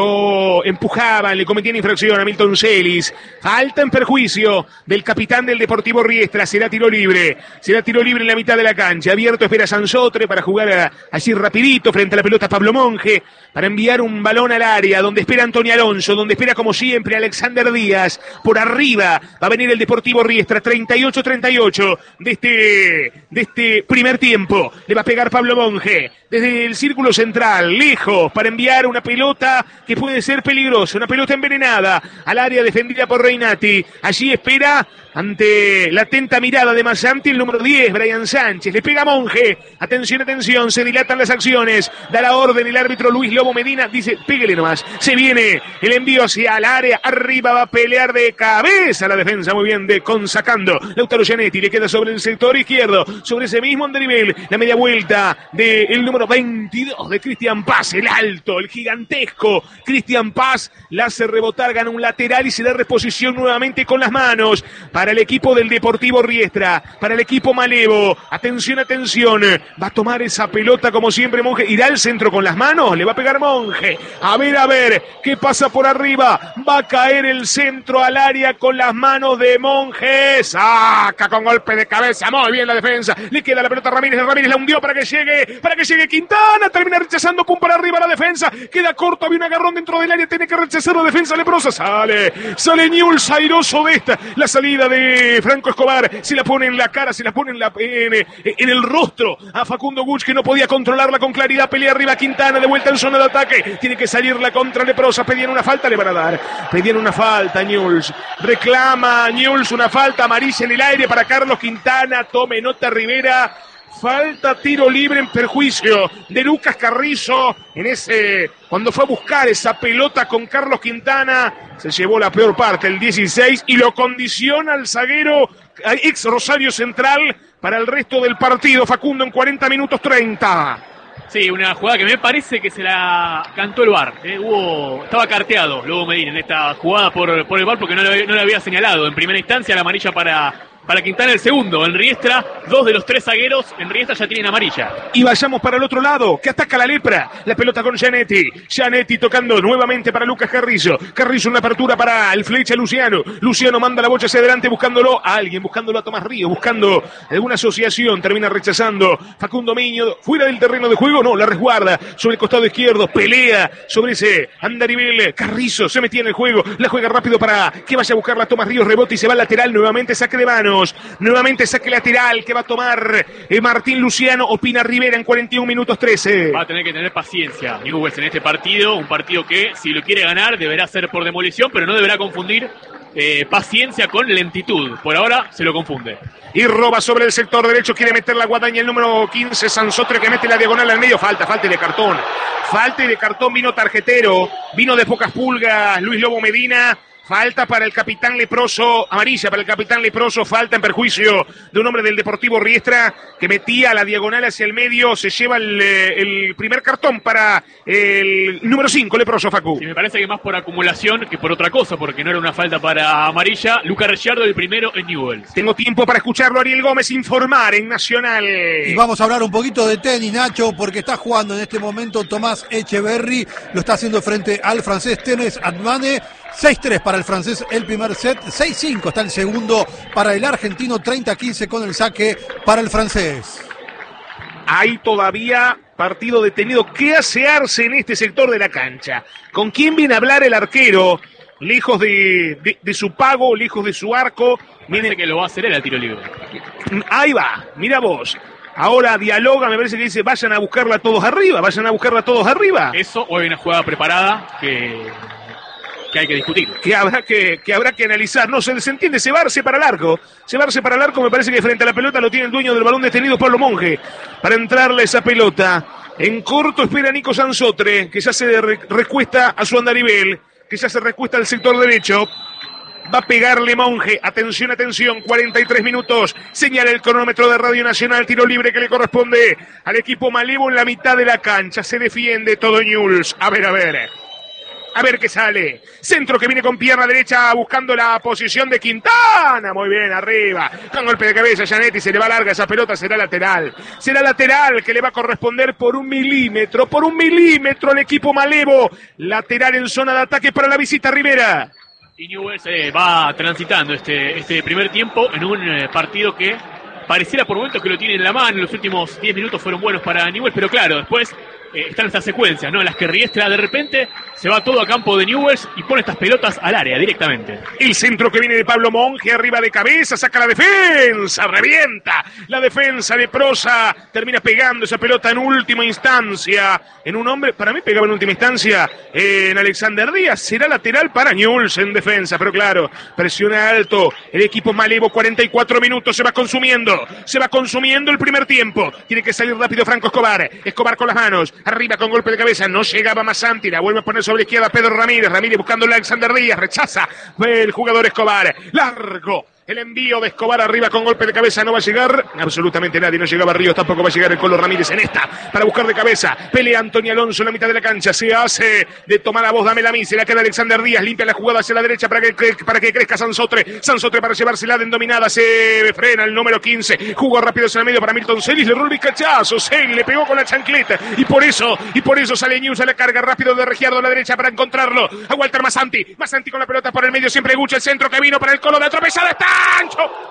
Lo empujaban, le cometían infracción a Milton Celis. Falta en perjuicio del capitán del Deportivo Riestra. Será tiro libre. Será tiro libre en la mitad de la cancha. Abierto espera Sansotre para jugar a, así rapidito frente a la pelota Pablo Monge. Para enviar un balón al área donde espera Antonio Alonso. Donde espera como siempre Alexander Díaz. Por arriba va a venir el Deportivo Riestra. treinta y ocho treinta y ocho de este, de este primer tiempo. Le va a pegar Pablo Monge. Desde el círculo central. Lejos para enviar una pelota que puede ser peligrosa, una pelota envenenada al área defendida por Reinati. Allí espera ante la atenta mirada de Masanti el número diez, Brian Sánchez. Le pega Monge. Atención, atención, se dilatan las acciones. Da la orden el árbitro Luis Lobo Medina. Dice, pégale nomás. Se viene el envío hacia el área. Arriba va a pelear de cabeza la defensa. Muy bien de Consacando. Lautaro Gianetti le queda sobre el sector izquierdo. Sobre ese mismo andarivel. La media vuelta del número veintidós de Cristian Paz. El alto, el gigantesco Cristian Paz. La hace rebotar, gana un lateral y se da reposición nuevamente con las manos. Para el equipo del Deportivo Riestra, para el equipo Malevo, atención, atención, va a tomar esa pelota como siempre Monge, irá al centro con las manos, le va a pegar Monge, a ver, a ver, qué pasa por arriba, va a caer el centro al área con las manos de Monge, saca con golpe de cabeza, muy bien la defensa, le queda la pelota a Ramírez, Ramírez la hundió para que llegue, para que llegue Quintana, termina rechazando, pum para arriba la defensa, queda corto, había un agarrón dentro del área, tiene que rechazar la defensa leprosa, sale, sale Newell's airoso de esta, la salida de Franco Escobar, se la pone en la cara, se la pone en, la, en, en el rostro a Facundo Guch, que no podía controlarla con claridad, pelea arriba Quintana, de vuelta en zona de ataque, tiene que salir la contra leprosa, pedían una falta, le van a dar, pedían una falta Newell's, reclama Newell's una falta amarilla en el aire para Carlos Quintana, tome nota Rivera, falta tiro libre en perjuicio de Lucas Carrizo, en ese, cuando fue a buscar esa pelota con Carlos Quintana, se llevó la peor parte, el dieciséis, y lo condiciona al zaguero ex Rosario Central para el resto del partido, Facundo, en cuarenta minutos treinta. Sí, una jugada que me parece que se la cantó el V A R. ¿eh? Hubo, estaba carteado Lobo Medina en esta jugada por, por el V A R porque no le, no le había señalado. En primera instancia la amarilla para, para Quintana, el segundo. En Riestra, dos de los tres zagueros en Riestra ya tienen amarilla. Y vayamos para el otro lado, que ataca la lepra. La pelota con Gianetti. Gianetti tocando nuevamente para Lucas Carrizo. Carrizo una apertura para el flecha Luciano. Luciano manda la bocha hacia adelante buscándolo a alguien, buscándolo a Tomás Río, buscando alguna asociación. Termina rechazando Facundo Miño. Fuera del terreno de juego, no, la resguarda sobre el costado izquierdo. Pelea sobre ese andarivel. Carrizo se metía en el juego. La juega rápido para que vaya a buscarla Tomás Ríos. Rebote y se va al lateral. Nuevamente saque de manos. Nuevamente saque lateral que va a tomar eh, Martín Luciano. Opina Rivera en cuarenta y un minutos trece. Va a tener que tener paciencia Newell's en este partido. Un partido que, si lo quiere ganar, deberá ser por demolición, pero no deberá confundir eh, paciencia con lentitud. Por ahora se lo confunde. Y roba sobre el sector derecho, quiere meter la guadaña el número quince, Sansotre, que mete la diagonal al medio, falta, falta y de cartón, falta y de cartón, vino tarjetero, vino de pocas pulgas, Luis Lobo Medina. Falta para el capitán leproso, amarilla para el capitán leproso, falta en perjuicio de un hombre del Deportivo Riestra que metía la diagonal hacia el medio, se lleva el, el primer cartón para el número cinco, leproso, Facu. Sí, me parece que más por acumulación que por otra cosa, porque no era una falta para amarilla. Lucas Ricciardo el primero en Newell's. Tengo tiempo para escucharlo Ariel Gómez informar en Nacional. Y vamos a hablar un poquito de tenis, Nacho, porque está jugando en este momento Tomás Echeverry, lo está haciendo frente al francés Tenis Admane. seis tres para el francés el primer set, seis cinco está el segundo para el argentino, treinta quince con el saque para el francés. Hay todavía partido detenido. ¿Qué hace Arce en este sector de la cancha? ¿Con quién viene a hablar el arquero? lejos de, de, de su pago, lejos de su arco. Parece Viene... que lo va a hacer él al tiro libre. Ahí va, mira vos. Ahora dialoga, me parece que dice, vayan a buscarla todos arriba, vayan a buscarla todos arriba. Eso, o hay una jugada preparada que, que hay que discutir. Que habrá que, que habrá que analizar. No, se, se entiende, cebarse para el arco. Cebarse para el arco, me parece que frente a la pelota lo tiene el dueño del balón detenido, Pablo Monge, para entrarle esa pelota. En corto espera Nico Sansotre, que ya se re, recuesta a su andarivel, que ya se recuesta al sector derecho. Va a pegarle Monge. Atención, atención. cuarenta y tres minutos. Señala el cronómetro de Radio Nacional. Tiro libre que le corresponde al equipo malevo en la mitad de la cancha. Se defiende todo Newell's. A ver, a ver. A ver qué sale. Centro que viene con pierna derecha buscando la posición de Quintana. Muy bien, arriba. Con golpe de cabeza, Gianetti se le va larga esa pelota. Será lateral. Será lateral que le va a corresponder por un milímetro. Por un milímetro al equipo malevo. Lateral en zona de ataque para la visita Rivera. Y Newell's eh, va transitando este, este primer tiempo en un eh, partido que pareciera por momentos que lo tiene en la mano. Los últimos diez minutos fueron buenos para Newell's, pero claro, después eh, están estas secuencias, ¿no? En las que Riestra de repente se va todo a campo de Newell's y pone estas pelotas al área directamente. El centro que viene de Pablo Monge, arriba de cabeza, saca la defensa, revienta la defensa de Prosa, termina pegando esa pelota en última instancia, en un hombre, para mí pegaba en última instancia eh, en Alexander Díaz. Será lateral para Newell's en defensa, pero claro, presiona alto el equipo malevo. Cuarenta y cuatro minutos, se va consumiendo, se va consumiendo el primer tiempo. Tiene que salir rápido Franco Escobar, Escobar con las manos, arriba con golpe de cabeza, no llegaba Masanti, la vuelve a poner sobre la izquierda Pedro Ramírez, Ramírez buscando a Alexander Díaz, rechaza el jugador Escobar, largo. El envío de Escobar arriba con golpe de cabeza, no va a llegar absolutamente nadie, no llegaba Ríos, tampoco va a llegar el Colo Ramírez en esta, para buscar de cabeza, pelea Antonio Alonso en la mitad de la cancha, se hace de tomar la voz, dámela a mí, se la queda Alexander Díaz, limpia la jugada hacia la derecha para que, para que crezca Sansotre, Sansotre para llevársela de endominada, se frena el número quince, jugó rápido hacia el medio para Milton Celis, le roló el cachazo, Celis le pegó con la chancleta, y por eso, y por eso sale News a la carga rápido de Regiardo a la derecha para encontrarlo, a Walter Masanti, Masanti con la pelota por el medio, siempre Gucha, el centro que vino para el Colo de atropellada, está Ancho,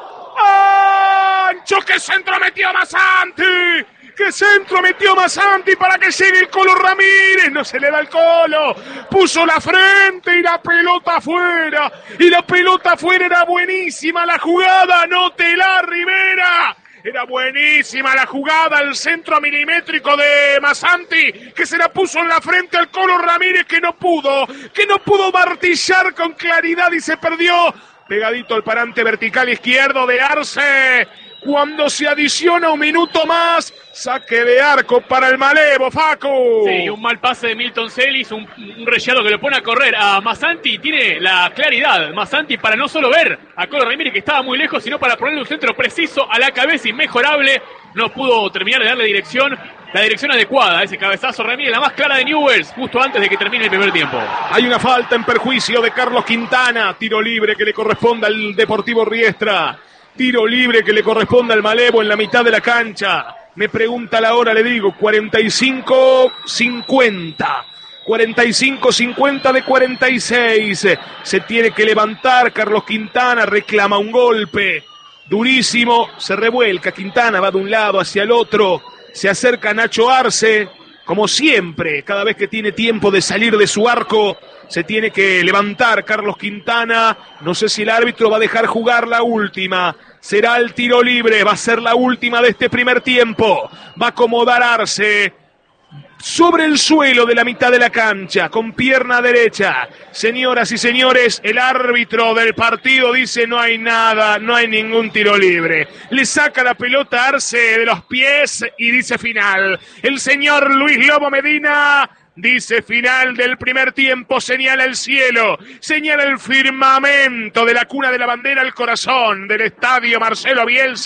¡Ancho! ¡Qué centro metió Masanti! ¡Qué centro metió Masanti para que llegue el Colo Ramírez! No se le da el Colo. Puso la frente y la pelota afuera. Y la pelota afuera, era buenísima la jugada. Anótela, Rivera. Era buenísima la jugada, el centro milimétrico de Masanti, que se la puso en la frente al Colo Ramírez, que no pudo, que no pudo martillar con claridad y se perdió. Pegadito al parante vertical izquierdo de Arce. Cuando se adiciona un minuto más, saque de arco para el malevo, Facu. Sí, un mal pase de Milton Celis, un, un rellado que lo pone a correr a Masanti. Tiene la claridad Masanti para no solo ver a Colo Ramírez, que estaba muy lejos, sino para ponerle un centro preciso a la cabeza, inmejorable. No pudo terminar de darle dirección, la dirección adecuada. Ese cabezazo Ramírez, la más clara de Newell's, justo antes de que termine el primer tiempo. Hay una falta en perjuicio de Carlos Quintana. Tiro libre que le corresponde al Deportivo Riestra. Tiro libre que le corresponde al malevo en la mitad de la cancha. Me pregunta la hora, le digo, cuarenta y cinco cincuenta. cuarenta y cinco cincuenta de cuarenta y seis. Se tiene que levantar Carlos Quintana, reclama un golpe durísimo, se revuelca Quintana, va de un lado hacia el otro, se acerca Nacho Arce, como siempre, cada vez que tiene tiempo de salir de su arco, se tiene que levantar Carlos Quintana. No sé si el árbitro va a dejar jugar la última. Será el tiro libre, va a ser la última de este primer tiempo. Va a acomodar Arce sobre el suelo de la mitad de la cancha, con pierna derecha. Señoras y señores, el árbitro del partido dice no hay nada, no hay ningún tiro libre. Le saca la pelota a Arce de los pies y dice final. El señor Luis Lobo Medina dice final del primer tiempo, señala el cielo, señala el firmamento de la cuna de la bandera, el corazón del estadio Marcelo Bielsa.